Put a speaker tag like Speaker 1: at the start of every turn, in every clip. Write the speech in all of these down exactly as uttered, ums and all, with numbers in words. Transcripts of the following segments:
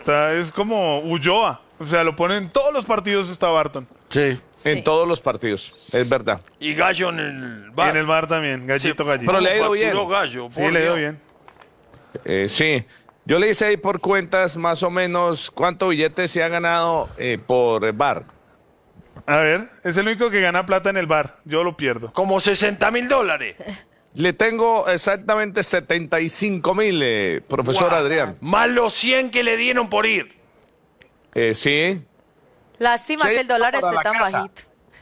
Speaker 1: está, es como Ulloa. O sea, lo ponen en todos los partidos está Barton.
Speaker 2: Sí.
Speaker 3: Sí.
Speaker 4: En todos los partidos, es verdad.
Speaker 3: Y Gallo en el
Speaker 1: Y
Speaker 3: bar.
Speaker 1: en el bar también, gallito,
Speaker 3: Sí,
Speaker 1: gallito.
Speaker 4: Pero le ha ido bien.
Speaker 3: Facturó Gallo,
Speaker 1: Sí,
Speaker 3: por
Speaker 1: le ha ido
Speaker 3: Dios.
Speaker 1: bien.
Speaker 4: Eh, sí, yo le hice ahí por cuentas más o menos cuánto billetes se ha ganado eh, por bar.
Speaker 1: A ver, es el único que gana plata en el bar. Yo lo pierdo.
Speaker 3: Como sesenta mil dólares.
Speaker 4: Le tengo exactamente setenta y cinco mil, eh, profesor
Speaker 3: Guau.
Speaker 4: Adrián.
Speaker 3: Más los cien que le dieron por ir.
Speaker 4: Eh, sí,
Speaker 2: Lástima
Speaker 4: Sí,
Speaker 2: que el dólar
Speaker 4: para
Speaker 2: esté
Speaker 4: la
Speaker 2: tan
Speaker 4: casa.
Speaker 2: bajito.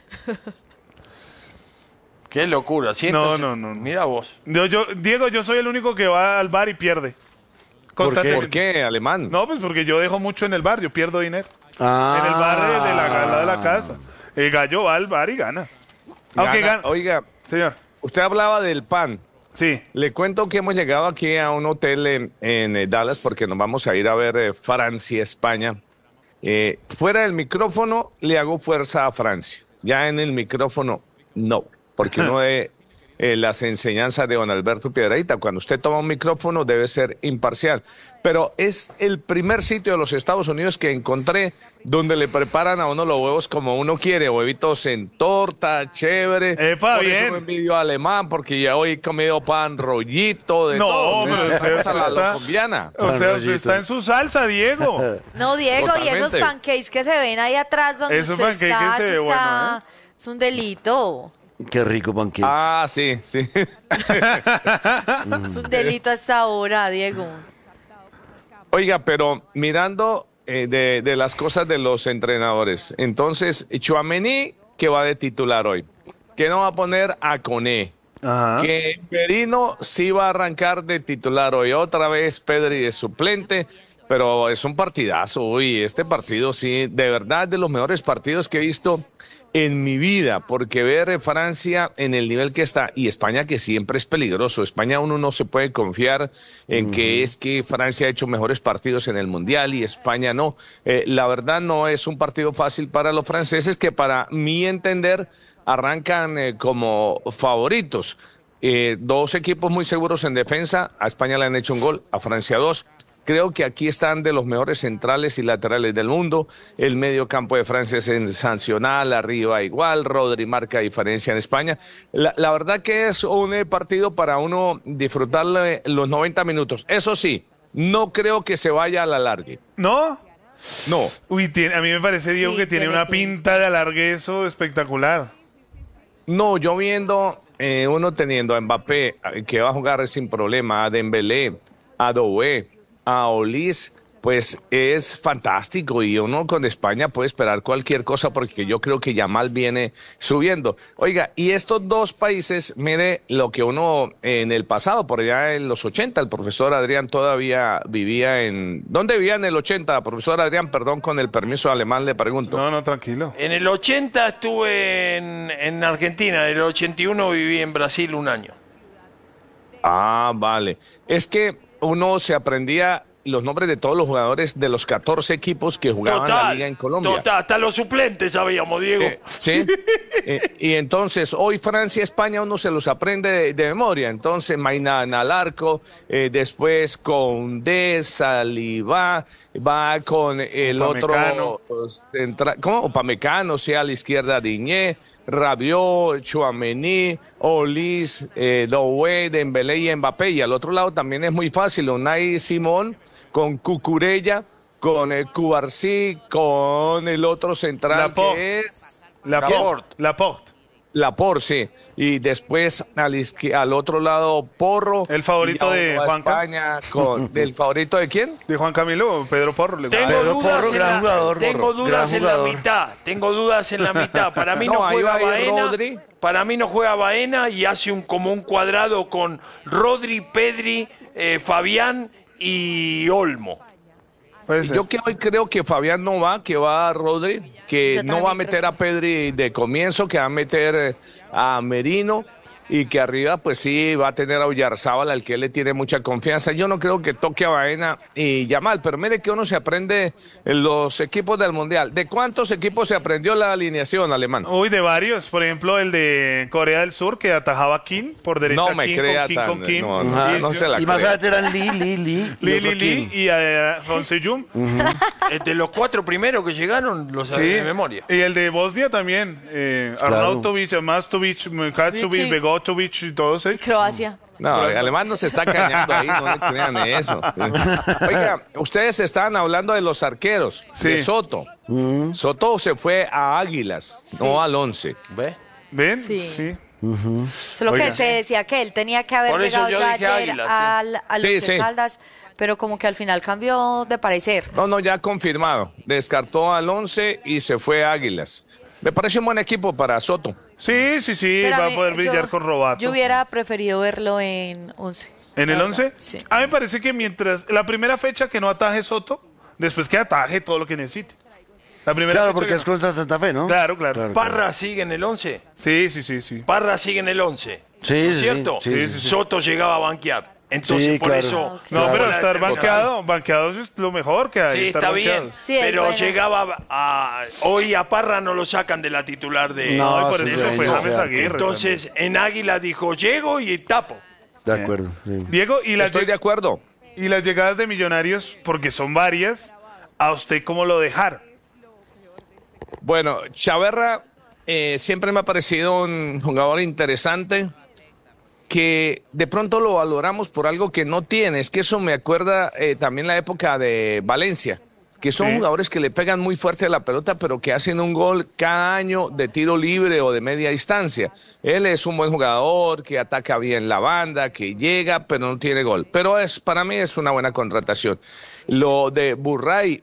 Speaker 3: Qué locura.
Speaker 1: No, no, no, no.
Speaker 3: Mira vos.
Speaker 1: Yo, yo- Diego, yo soy el único que va al bar y pierde. Constantemente.
Speaker 4: ¿por qué, alemán?
Speaker 1: No, pues porque yo dejo mucho en el bar, yo pierdo dinero.
Speaker 2: Ah.
Speaker 1: En el bar de, de la, al lado de la casa. El gallo va al bar y gana. Aunque
Speaker 4: Gana-
Speaker 1: gana.
Speaker 4: Oiga,
Speaker 1: Señor,
Speaker 4: usted hablaba del pan.
Speaker 1: sí.
Speaker 4: Le cuento que hemos llegado aquí a un hotel en, en, eh, Dallas porque nos vamos a ir a ver eh, Francia, España. Eh, fuera del micrófono le hago fuerza a Francia. Ya en el micrófono, no. Porque uno de eh, las enseñanzas de don Alberto Piedrahita, cuando usted toma un micrófono debe ser imparcial. Pero es el primer sitio de los Estados Unidos que encontré donde le preparan a uno los huevos como uno quiere, huevitos en torta, chévere.
Speaker 1: Epa,
Speaker 4: Por eso
Speaker 1: bien.
Speaker 4: me envidio alemán, porque ya hoy he comido pan rollito, de
Speaker 1: No,
Speaker 4: todo.
Speaker 1: pero usted
Speaker 4: Esa es la
Speaker 1: está-
Speaker 4: colombiana.
Speaker 1: O sea, usted
Speaker 2: Rollito.
Speaker 1: está en su salsa, Diego.
Speaker 2: No, Diego, y esos
Speaker 4: Totalmente.
Speaker 2: pancakes que se ven ahí atrás donde
Speaker 1: Esos
Speaker 2: usted
Speaker 1: pancakes
Speaker 2: está,
Speaker 1: se ve
Speaker 2: eso
Speaker 1: bueno,
Speaker 2: está-
Speaker 1: ¿eh?
Speaker 2: es un delito.
Speaker 5: Qué rico pancakes.
Speaker 4: Ah, sí, sí.
Speaker 2: Es un delito a esta hora, Diego.
Speaker 4: Oiga, pero mirando eh, de, de las cosas de los entrenadores, entonces, Tchouaméni, que va de titular hoy, que no va a poner a Koné,
Speaker 1: Ajá.
Speaker 4: que Merino sí va a arrancar de titular hoy, otra vez Pedri de suplente, pero es un partidazo, uy, este partido sí, de verdad, de los mejores partidos que he visto en mi vida, porque ver Francia en el nivel que está y España que siempre es peligroso. España uno no se puede confiar en que es que Francia ha hecho mejores partidos en el Mundial y España no. Eh, la verdad no es un partido fácil para los franceses que para mi entender arrancan eh, como favoritos. Eh, dos equipos muy seguros en defensa. A España le han hecho un gol, a Francia dos. Creo que aquí están de los mejores centrales y laterales del mundo. El medio campo de Francia es sensacional, arriba igual. Rodri marca diferencia en España. La, la verdad que es un eh, partido para uno disfrutarle los noventa minutos. Eso sí, no creo que se vaya a la largue.
Speaker 1: ¿No?
Speaker 4: No.
Speaker 1: Uy, tiene- a mí me parece, Diego,
Speaker 2: Sí,
Speaker 1: que tiene
Speaker 2: tiene
Speaker 1: una
Speaker 2: pinta.
Speaker 1: pinta de alargue eso espectacular.
Speaker 4: No, yo viendo, eh, uno teniendo a Mbappé, eh, que va a jugar sin problema, a Dembélé, a Doué, a Olis, pues es fantástico y uno con España puede esperar cualquier cosa porque yo creo que Yamal viene subiendo. Oiga, y estos dos países, mire lo que uno en el pasado, por allá en los ochenta, el profesor Adrián todavía vivía en... ¿Dónde vivía en el ochenta, profesor Adrián? Perdón, con el permiso alemán le pregunto.
Speaker 1: No, no, tranquilo.
Speaker 3: En el ochenta estuve en, en Argentina. En el ochenta y uno viví en Brasil un año.
Speaker 4: Ah, vale. Es que uno se aprendía los nombres de todos los jugadores de los catorce equipos que jugaban la liga en Colombia.
Speaker 3: Total, hasta los suplentes sabíamos, Diego.
Speaker 4: Eh, sí. Eh, y entonces, hoy Francia, España, uno se los aprende de, de memoria. Entonces, Maidana al arco, eh, después Koundé, Saliba, va con el
Speaker 1: Upamecano.
Speaker 4: otro central, ¿cómo? Upamecano, sea a la izquierda Diñé, Rabiot, Tchouaméni, Olis, eh, Doué, Dembélé y Mbappé. Y al otro lado también es muy fácil, Unai Simón con Cucurella, con el Cubarsí, con el otro central
Speaker 1: Laporte.
Speaker 4: que es
Speaker 1: Laporte.
Speaker 3: Laporte.
Speaker 1: Laporte.
Speaker 4: Laporte, sí. Y después al, izqui- al otro lado Porro.
Speaker 1: El favorito
Speaker 4: Y ya
Speaker 1: de
Speaker 4: uno a
Speaker 1: Juanca.
Speaker 4: España con ¿del favorito de quién?
Speaker 1: De Juan Camilo, Pedro Porro. le
Speaker 3: Tengo
Speaker 1: gusta.
Speaker 5: Pedro
Speaker 3: dudas,
Speaker 5: Porro,
Speaker 3: en,
Speaker 5: gran
Speaker 3: la,
Speaker 5: jugador,
Speaker 3: tengo
Speaker 5: Porro,
Speaker 3: dudas
Speaker 5: gran
Speaker 3: en la
Speaker 5: jugador.
Speaker 3: mitad. Tengo dudas en la mitad. Para mí no,
Speaker 4: No, ahí
Speaker 3: juega
Speaker 4: va a ir
Speaker 3: Baena.
Speaker 4: Rodri.
Speaker 3: Para mí no juega Baena y hace un como un cuadrado con Rodri, Pedri, eh, Fabián y Olmo.
Speaker 1: Puede ser.
Speaker 4: Yo que hoy creo que Fabián no va, que va Rodri, que
Speaker 2: Yo
Speaker 4: no va a
Speaker 2: también
Speaker 4: meter
Speaker 2: creo
Speaker 4: a Pedri de comienzo, que va a meter eh, a Merino. y que arriba pues sí va a tener a Oyarzábal, al que él le tiene mucha confianza. Yo no creo que toque a Baena y Yamal, pero mire que uno se aprende en los equipos del Mundial. ¿De cuántos equipos se aprendió la alineación, Alemán?
Speaker 1: Uy, de varios. Por ejemplo, el de Corea del Sur, que atajaba a Kim por derecha.
Speaker 4: No me
Speaker 1: Kim,
Speaker 4: crea
Speaker 1: con Kim,
Speaker 4: tan-
Speaker 1: con Kim.
Speaker 4: no, no,
Speaker 1: Y-
Speaker 4: no se la
Speaker 5: Y más
Speaker 4: crea.
Speaker 5: adelante eran Lee, Lee, Lee. y
Speaker 1: Li,
Speaker 5: otro
Speaker 1: Li, Li
Speaker 5: Kim.
Speaker 1: y eh, Ronsejum.
Speaker 3: Eh, De los cuatro primeros que llegaron, los sabés
Speaker 1: Sí.
Speaker 3: de memoria.
Speaker 1: Y el de Bosnia también. Eh,
Speaker 5: Claro.
Speaker 1: Arnautovic, Mastovic, Mkazovic,
Speaker 2: Vichy.
Speaker 1: Begotovic y todos ellos.
Speaker 2: Croacia.
Speaker 4: No, el Alemán no se está cañando ahí, no le crean eso. Oiga, ustedes estaban hablando de los arqueros,
Speaker 1: Sí.
Speaker 4: de Soto. Soto se fue a Águilas, no al Once.
Speaker 3: ¿Ves?
Speaker 1: ¿Ven?
Speaker 2: Sí.
Speaker 1: Sí.
Speaker 2: Solo
Speaker 1: Oiga.
Speaker 2: que se decía que él tenía que haber
Speaker 3: Por eso
Speaker 2: llegado
Speaker 3: yo
Speaker 2: ya
Speaker 3: dije
Speaker 2: ayer
Speaker 3: Águilas, sí.
Speaker 2: al, a
Speaker 4: Sí,
Speaker 2: los
Speaker 4: sí.
Speaker 2: Caldas, pero como que al final cambió de parecer.
Speaker 4: No, no, ya confirmado. Descartó al Once y se fue a Águilas. Me parece un buen equipo para Soto.
Speaker 1: Sí, sí, sí,
Speaker 2: Pero
Speaker 1: va a
Speaker 2: mí-
Speaker 1: poder brillar
Speaker 2: yo-
Speaker 1: con Robato.
Speaker 2: Yo hubiera preferido verlo en once.
Speaker 1: ¿En el
Speaker 2: La
Speaker 1: once?
Speaker 2: verdad, Sí.
Speaker 1: A mí me parece que mientras la primera fecha que no ataje Soto, después que ataje todo lo que necesite. La primera
Speaker 5: Claro,
Speaker 1: fecha
Speaker 5: porque
Speaker 1: que
Speaker 5: es contra Santa Fe, ¿no?
Speaker 1: Claro, claro.
Speaker 3: Parra sigue en el once.
Speaker 1: Sí, sí, sí, sí.
Speaker 3: Parra sigue en el once.
Speaker 5: Sí,
Speaker 3: ¿No es
Speaker 5: sí,
Speaker 3: cierto?
Speaker 5: sí, sí, sí, sí.
Speaker 3: Soto llegaba a banquear. Entonces,
Speaker 5: Sí,
Speaker 3: por
Speaker 5: claro.
Speaker 3: eso...
Speaker 2: Ah, ok.
Speaker 1: No,
Speaker 3: tomó
Speaker 1: pero
Speaker 3: la
Speaker 1: estar
Speaker 3: determinación.
Speaker 1: banqueado, banqueados es lo mejor que hay.
Speaker 3: Sí,
Speaker 1: estar
Speaker 3: está bien,
Speaker 1: banqueados.
Speaker 2: Sí, es
Speaker 3: pero
Speaker 2: bueno.
Speaker 3: llegaba a... Hoy a Parra no lo sacan de la titular de...
Speaker 5: No,
Speaker 1: No, y por
Speaker 5: sí,
Speaker 1: eso
Speaker 5: sí,
Speaker 1: se fue
Speaker 5: no,
Speaker 1: James
Speaker 5: o sea,
Speaker 1: Aguirre.
Speaker 3: Entonces, en Águila dijo, llego y tapo.
Speaker 5: De acuerdo. sí.
Speaker 1: también. Diego, y las,
Speaker 4: Estoy
Speaker 1: lleg-
Speaker 4: de acuerdo.
Speaker 1: y las llegadas de Millonarios, porque son varias, ¿a usted cómo lo dejar?
Speaker 4: Bueno, Chaverra eh, siempre me ha parecido un jugador interesante, que de pronto lo valoramos por algo que no tiene. Es que eso me acuerda eh, también la época de Valencia, que son
Speaker 1: Sí.
Speaker 4: jugadores que le pegan muy fuerte a la pelota, pero que hacen un gol cada año de tiro libre o de media distancia. Él es un buen jugador, que ataca bien la banda, que llega, pero no tiene gol. Pero es para mí es una buena contratación. Lo de Burray,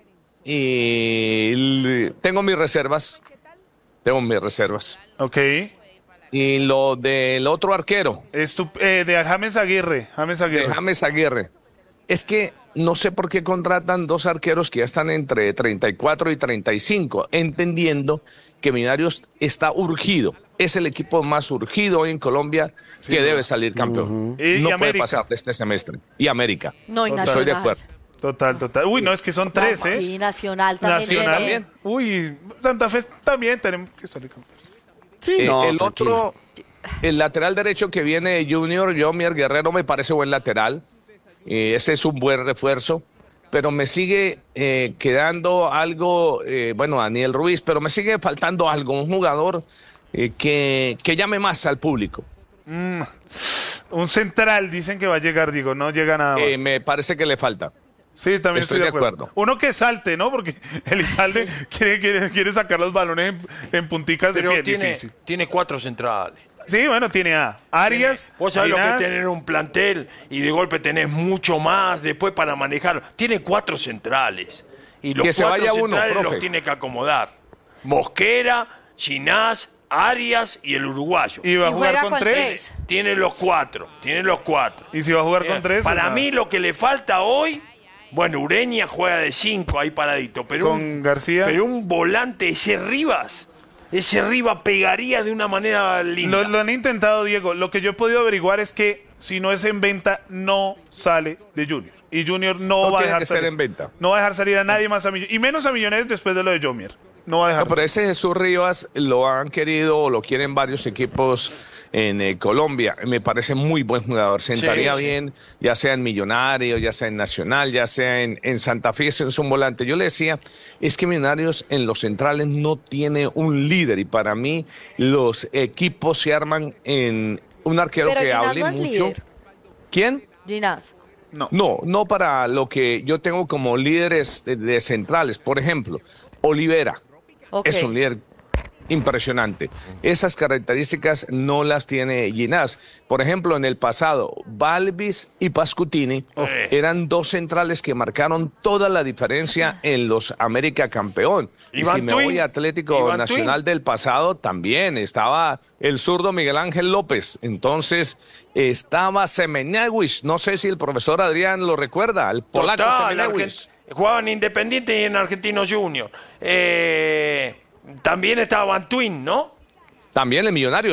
Speaker 4: y l- tengo mis reservas, tengo mis reservas.
Speaker 1: Ok.
Speaker 4: Y lo del otro arquero,
Speaker 1: Es tu- eh, de James Aguirre. James Aguirre.
Speaker 4: de James Aguirre. Es que no sé por qué contratan dos arqueros que ya están entre treinta y cuatro y treinta y cinco, entendiendo que Millonarios está urgido. Es el equipo más urgido hoy en Colombia que debe salir campeón.
Speaker 1: Y- y
Speaker 4: no puede
Speaker 1: América.
Speaker 4: pasar de este semestre. Y América.
Speaker 2: No, y
Speaker 1: Total.
Speaker 2: Nacional.
Speaker 4: Estoy de acuerdo.
Speaker 1: Total, total. Uy, no, es que son tres, ¿eh?
Speaker 2: Sí, Nacional también.
Speaker 1: Nacional.
Speaker 2: tiene-
Speaker 1: Uy, Santa Fe también tenemos que estar campeón.
Speaker 5: Sí,
Speaker 4: Eh,
Speaker 5: no,
Speaker 4: el
Speaker 5: tranquilo.
Speaker 4: otro, el lateral derecho que viene Junior, Yomier Guerrero, me parece buen lateral. Eh, ese es un buen refuerzo. Pero me sigue eh, quedando algo, eh, bueno, Daniel Ruiz, pero me sigue faltando algo, un jugador eh, que, que llame más al público.
Speaker 1: Un central, dicen que va a llegar, digo, no llega nada más.
Speaker 4: Eh, me parece que le falta.
Speaker 1: Sí, también estoy,
Speaker 4: estoy
Speaker 1: de
Speaker 4: de
Speaker 1: acuerdo.
Speaker 4: acuerdo.
Speaker 1: Uno que salte, ¿no? Porque Elizalde quiere, quiere, quiere sacar los balones en, en punticas de
Speaker 3: Pero
Speaker 1: pie,
Speaker 3: tiene,
Speaker 1: difícil.
Speaker 3: tiene cuatro centrales.
Speaker 1: Sí, bueno, tiene a Arias,
Speaker 3: Vos sabés lo que
Speaker 1: Ginás,
Speaker 3: es tener un plantel y de golpe tenés mucho más después para manejarlo. Tiene cuatro centrales. Y los
Speaker 4: Que se
Speaker 3: cuatro
Speaker 4: vaya uno,
Speaker 3: centrales
Speaker 4: profe.
Speaker 3: los tiene que acomodar. Mosquera, Ginás, Arias y el uruguayo.
Speaker 1: y va a
Speaker 2: Y
Speaker 1: jugar
Speaker 2: juega
Speaker 1: con,
Speaker 2: con
Speaker 1: tres.
Speaker 2: tres.
Speaker 3: Tiene los cuatro. Tiene los cuatro.
Speaker 1: Y si va a jugar
Speaker 3: Eh,
Speaker 1: con tres,
Speaker 3: Para
Speaker 1: o sea,
Speaker 3: mí lo que le falta hoy, bueno, Ureña juega de cinco ahí paradito, pero
Speaker 1: Con
Speaker 3: un,
Speaker 1: García.
Speaker 3: pero un volante, ese Rivas, ese Rivas pegaría de una manera linda.
Speaker 1: Lo, lo han intentado, Diego. Lo que yo he podido averiguar es que si no es en venta, no sale de Junior. Y Junior no,
Speaker 4: No
Speaker 1: va a
Speaker 4: tiene
Speaker 1: dejar
Speaker 4: que ser
Speaker 1: salir.
Speaker 4: en venta.
Speaker 1: No va a dejar salir a nadie más a Millonarios. Y menos a Millonarios después de lo de Jomier. No va a dejar.
Speaker 4: No, pero ese Jesús Rivas lo han querido o lo quieren varios equipos en eh, Colombia. Me parece muy buen jugador. Sentaría
Speaker 3: Sí, sí.
Speaker 4: bien, ya sea en Millonarios, ya sea en Nacional, ya sea en, en Santa Fe, ese es un volante. Yo le decía, es que Millonarios en los centrales no tiene un líder y para mí los equipos se arman en un arquero
Speaker 2: Pero
Speaker 4: que
Speaker 2: Ginás
Speaker 4: hable
Speaker 2: no es
Speaker 4: mucho.
Speaker 2: líder.
Speaker 4: ¿Quién?
Speaker 2: Ginás.
Speaker 1: No.
Speaker 4: No, no para lo que yo tengo como líderes de, de centrales. Por ejemplo, Olivera.
Speaker 2: Ok.
Speaker 4: Es un líder impresionante. Esas características no las tiene Ginás. Por ejemplo, en el pasado, Balvis y Pascutini eran dos centrales que marcaron toda la diferencia en los América Campeón. Y
Speaker 3: Iván
Speaker 4: si me
Speaker 3: Twin.
Speaker 4: voy a Atlético
Speaker 3: Iván
Speaker 4: Nacional del pasado, también estaba el zurdo Miguel Ángel López. Entonces, estaba Semenewicz. No sé si el profesor Adrián lo recuerda, el polaco
Speaker 3: Total,
Speaker 4: Semenewicz.
Speaker 3: Argen- Jugaba en Independiente y en Argentino Junior. Eh, también estaba Van Twin, ¿no?
Speaker 4: También en Millonarios.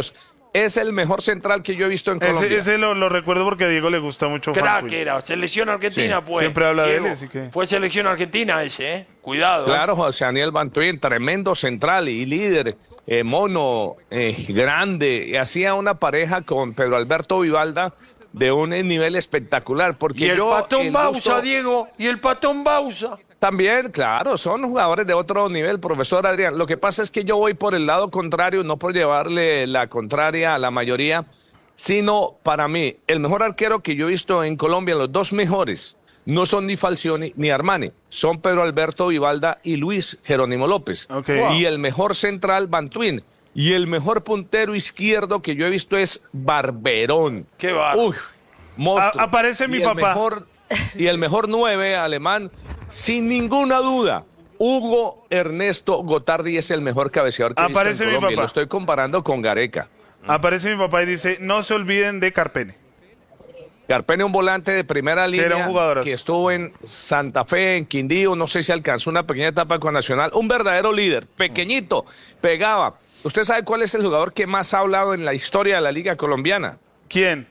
Speaker 4: es el mejor central que yo he visto en
Speaker 1: Ese,
Speaker 4: Colombia.
Speaker 1: ese lo, lo recuerdo porque a Diego le gusta mucho.
Speaker 3: Crack
Speaker 1: Fancuy.
Speaker 3: era, selección argentina,
Speaker 4: Sí,
Speaker 3: pues.
Speaker 1: siempre habla de
Speaker 3: Diego,
Speaker 1: él, así que-
Speaker 3: Fue selección argentina ese, ¿eh? Cuidado.
Speaker 4: Claro, José Daniel Bantuín, tremendo central y líder, eh, mono, eh, grande, y hacía una pareja con Pedro Alberto Vivalda de un eh, nivel espectacular. Porque
Speaker 3: Y el
Speaker 4: yo,
Speaker 3: patón
Speaker 4: el
Speaker 3: Bausa,
Speaker 4: gusto-
Speaker 3: Diego, y el patón Bausa.
Speaker 4: También, claro, son jugadores de otro nivel, profesor Adrián. Lo que pasa es que yo voy por el lado contrario, no por llevarle la contraria a la mayoría, sino para mí, el mejor arquero que yo he visto en Colombia, los dos mejores, no son ni Falcioni ni Armani, son Pedro Alberto Vivalda y Luis Jerónimo López.
Speaker 1: Ok.
Speaker 4: Y el mejor central, Bantuín. Y el mejor puntero izquierdo que yo he visto es Barberón.
Speaker 3: Qué bárbaro.
Speaker 4: Uy, monstruo.
Speaker 1: A- aparece mi
Speaker 4: Y el
Speaker 1: papá.
Speaker 4: mejor- y el mejor nueve alemán, sin ninguna duda, Hugo Ernesto Gotardi es el mejor cabeceador que he visto en
Speaker 1: Aparece mi
Speaker 4: Colombia.
Speaker 1: papá.
Speaker 4: Lo estoy comparando con Gareca.
Speaker 1: Aparece mi papá y dice, no se olviden de Carpene.
Speaker 4: Carpene, un volante de primera línea
Speaker 1: era un jugadorazo.
Speaker 4: que estuvo en Santa Fe, en Quindío, no sé si alcanzó una pequeña etapa con Nacional, un verdadero líder, pequeñito, pegaba. ¿Usted sabe cuál es el jugador que más ha hablado en la historia de la Liga Colombiana?
Speaker 1: ¿Quién?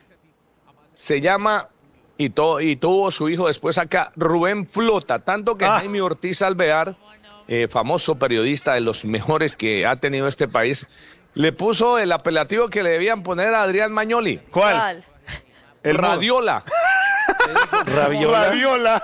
Speaker 4: Se llama, y, to- y tuvo su hijo después acá, Rubén Flota, tanto que
Speaker 1: Ah.
Speaker 4: Jaime Ortiz Alvear, eh, famoso periodista de los mejores que ha tenido este país, le puso el apelativo que le debían poner a Adrián Magnoli,
Speaker 1: ¿Cuál?
Speaker 2: ¿Cuál?
Speaker 1: El mudo.
Speaker 4: Radiola.
Speaker 5: Raviola.
Speaker 1: Radiola.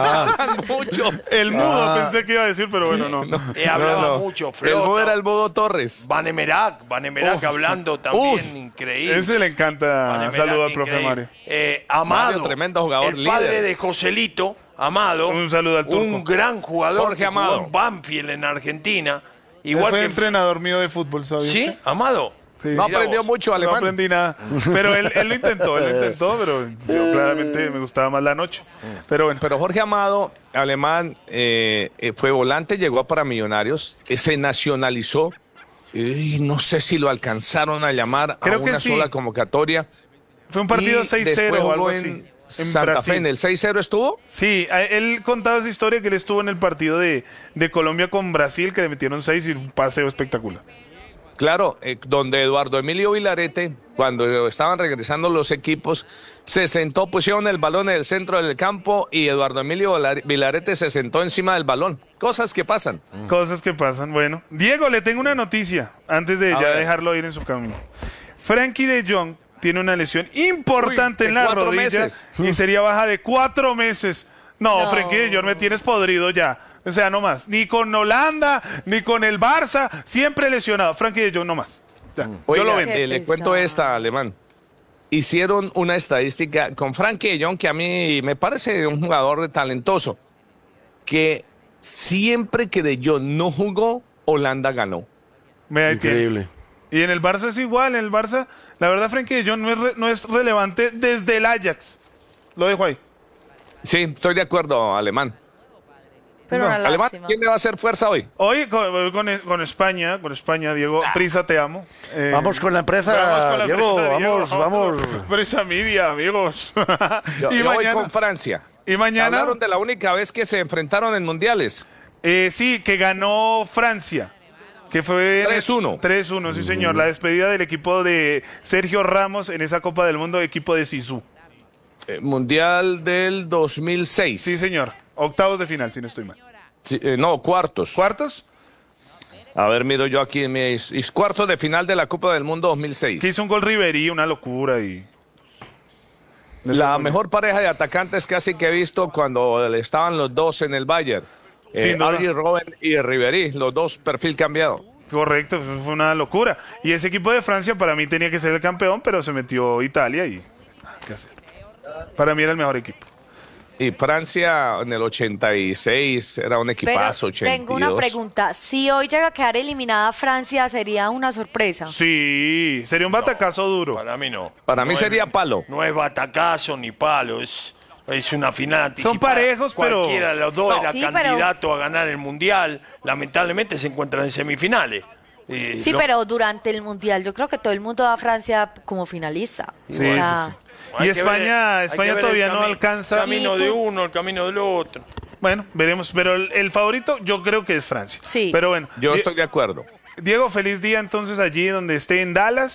Speaker 4: Mucho.
Speaker 1: El mudo
Speaker 5: Ah.
Speaker 1: pensé que iba a decir, pero bueno, no.
Speaker 3: Eh, hablaba
Speaker 4: No, no.
Speaker 3: mucho,
Speaker 4: El
Speaker 3: Flota.
Speaker 4: mudo era el Mudo Torres.
Speaker 3: Vanemerac, Vanemerac
Speaker 1: Uf.
Speaker 3: hablando también,
Speaker 4: Uy.
Speaker 3: increíble.
Speaker 1: Ese le encanta.
Speaker 3: Vanemerac,
Speaker 1: Saludo al profe
Speaker 3: increíble.
Speaker 1: Mario.
Speaker 3: Eh, Amado,
Speaker 4: Mario, tremendo jugador,
Speaker 3: el padre
Speaker 4: líder.
Speaker 3: de Joselito, Amado.
Speaker 1: Un saludo al turco.
Speaker 3: Un gran jugador
Speaker 4: Jorge
Speaker 3: que jugó
Speaker 4: Amado.
Speaker 3: en Banfield, en Argentina.
Speaker 1: Él
Speaker 3: Igual
Speaker 1: fue
Speaker 3: que...
Speaker 1: entrenador mío de fútbol, ¿sabes?
Speaker 3: ¿Sí? Amado.
Speaker 1: Sí.
Speaker 4: No
Speaker 3: Mirá
Speaker 4: aprendió
Speaker 3: vos.
Speaker 4: mucho
Speaker 1: No
Speaker 4: alemán.
Speaker 1: aprendí nada. Pero él, él lo intentó, él lo intentó, pero yo claramente me gustaba más la noche. Pero bueno.
Speaker 4: Pero Jorge Amado, alemán, eh, eh, fue volante, llegó para Millonarios, eh, se nacionalizó. Y no sé si lo alcanzaron a llamar
Speaker 1: Creo
Speaker 4: a
Speaker 1: que
Speaker 4: una
Speaker 1: sí.
Speaker 4: sola convocatoria.
Speaker 1: Fue un partido
Speaker 4: Y
Speaker 1: seis
Speaker 4: después
Speaker 1: cero o algo
Speaker 4: jugó
Speaker 1: así.
Speaker 4: en
Speaker 1: En
Speaker 4: Santa
Speaker 1: Brasil.
Speaker 4: Fe, en el seis cero estuvo.
Speaker 1: Sí, a- él contaba esa historia que él estuvo en el partido de, de Colombia con Brasil, que le metieron seis y un paseo espectacular.
Speaker 4: Claro, eh, donde Eduardo Emilio Vilarete, cuando estaban regresando los equipos, se sentó, pusieron el balón en el centro del campo y Eduardo Emilio Vilar- Vilarete se sentó encima del balón. Cosas que pasan.
Speaker 1: Cosas que pasan. Bueno, Diego, le tengo una noticia antes de
Speaker 4: A
Speaker 1: ya
Speaker 4: ver.
Speaker 1: dejarlo ir en su camino. Frankie de Jong tiene una lesión importante
Speaker 4: Uy,
Speaker 1: en
Speaker 4: de
Speaker 1: la
Speaker 4: cuatro
Speaker 1: rodilla
Speaker 4: meses.
Speaker 1: y sería baja de cuatro meses. No,
Speaker 2: No.
Speaker 1: Frankie de Jong me tienes podrido ya. O sea, no más. Ni con Holanda, ni con el Barça, siempre lesionado. Frankie de Jong no más. Ya,
Speaker 4: Oiga,
Speaker 1: yo lo vendo.
Speaker 2: Qué
Speaker 4: eh, le
Speaker 2: pesar.
Speaker 4: cuento esta, Alemán. Hicieron una estadística con Frankie de Jong, que a mí me parece un jugador talentoso, que siempre que de Jong no jugó, Holanda ganó.
Speaker 1: Me da tiempo.
Speaker 5: Increíble.
Speaker 1: Y en el Barça es igual, en el Barça, la verdad Frankie de Jong no es, re- no es relevante desde el Ajax. Lo dejo ahí.
Speaker 4: Sí, estoy de acuerdo, Alemán.
Speaker 2: Pero
Speaker 1: No.
Speaker 2: una
Speaker 4: Alemán,
Speaker 2: lástima.
Speaker 4: ¿quién le va a hacer fuerza hoy?
Speaker 1: Hoy con, con- con España, con España, Diego, Prisa te amo. Eh,
Speaker 5: Vamos con la empresa,
Speaker 1: vamos con la
Speaker 5: Diego,
Speaker 1: Prisa,
Speaker 5: vamos, vamos.
Speaker 1: Prisa Media, amigos.
Speaker 4: Yo,
Speaker 1: y,
Speaker 4: yo voy
Speaker 1: mañana,
Speaker 4: con Francia.
Speaker 1: y mañana,
Speaker 4: Hablaron de la única vez que se enfrentaron en mundiales.
Speaker 1: eh, sí, que ganó Francia. Que fue
Speaker 4: tres uno.
Speaker 1: tres uno, sí señor. La despedida del equipo de Sergio Ramos en esa Copa del Mundo, equipo de Sisu.
Speaker 4: Eh, mundial del dos mil seis.
Speaker 1: Sí señor. Octavos de final, si no estoy mal.
Speaker 4: Sí, eh, no, cuartos.
Speaker 1: ¿Cuartos?
Speaker 4: A ver, miro yo aquí mis, mis cuartos de final de la Copa del Mundo dos mil seis.
Speaker 1: Que hizo un gol Ribery, una locura y...
Speaker 4: La mejor pareja de atacantes casi que he visto cuando estaban los dos en el Bayern. Eh,
Speaker 1: Sin duda.
Speaker 4: Arjen Robben y Ribery, los dos perfil cambiado.
Speaker 1: Correcto, eso fue una locura. Y ese equipo de Francia para mí tenía que ser el campeón, pero se metió Italia y nada que hacer. Para mí era el mejor equipo.
Speaker 4: Y Francia en el ochenta y seis era un
Speaker 2: Pero
Speaker 4: equipazo, ochenta y dos.
Speaker 2: tengo una pregunta. Si hoy llega a quedar eliminada Francia, ¿sería una sorpresa?
Speaker 1: Sí, sería un batacazo duro.
Speaker 3: Para mí no.
Speaker 4: Para mí
Speaker 3: No
Speaker 4: sería
Speaker 3: es-
Speaker 4: palo.
Speaker 3: No es batacazo ni palo, es, es una final anticipada.
Speaker 1: Son parejos, pero-
Speaker 3: Cualquiera de los dos
Speaker 2: No.
Speaker 3: era
Speaker 2: Sí, pero-
Speaker 3: candidato a ganar el Mundial. Lamentablemente se encuentran en semifinales. Y
Speaker 2: Sí,
Speaker 3: no-
Speaker 2: pero durante el Mundial yo creo que todo el mundo da a Francia como finalista.
Speaker 1: Sí,
Speaker 2: O sea,
Speaker 1: sí, sí.
Speaker 3: Hay
Speaker 1: Y
Speaker 3: que
Speaker 1: España,
Speaker 3: ver- hay que
Speaker 1: España
Speaker 3: ver
Speaker 1: todavía
Speaker 3: el
Speaker 1: no
Speaker 3: cami-
Speaker 1: alcanza.
Speaker 3: El camino
Speaker 2: Y
Speaker 3: de
Speaker 2: fu-
Speaker 3: uno, el camino del otro.
Speaker 1: Bueno, veremos. Pero el, el favorito yo creo que es Francia.
Speaker 2: Sí.
Speaker 1: Pero bueno.
Speaker 4: Yo
Speaker 1: Die-
Speaker 4: estoy de acuerdo.
Speaker 1: Diego, feliz día entonces allí donde esté en Dallas.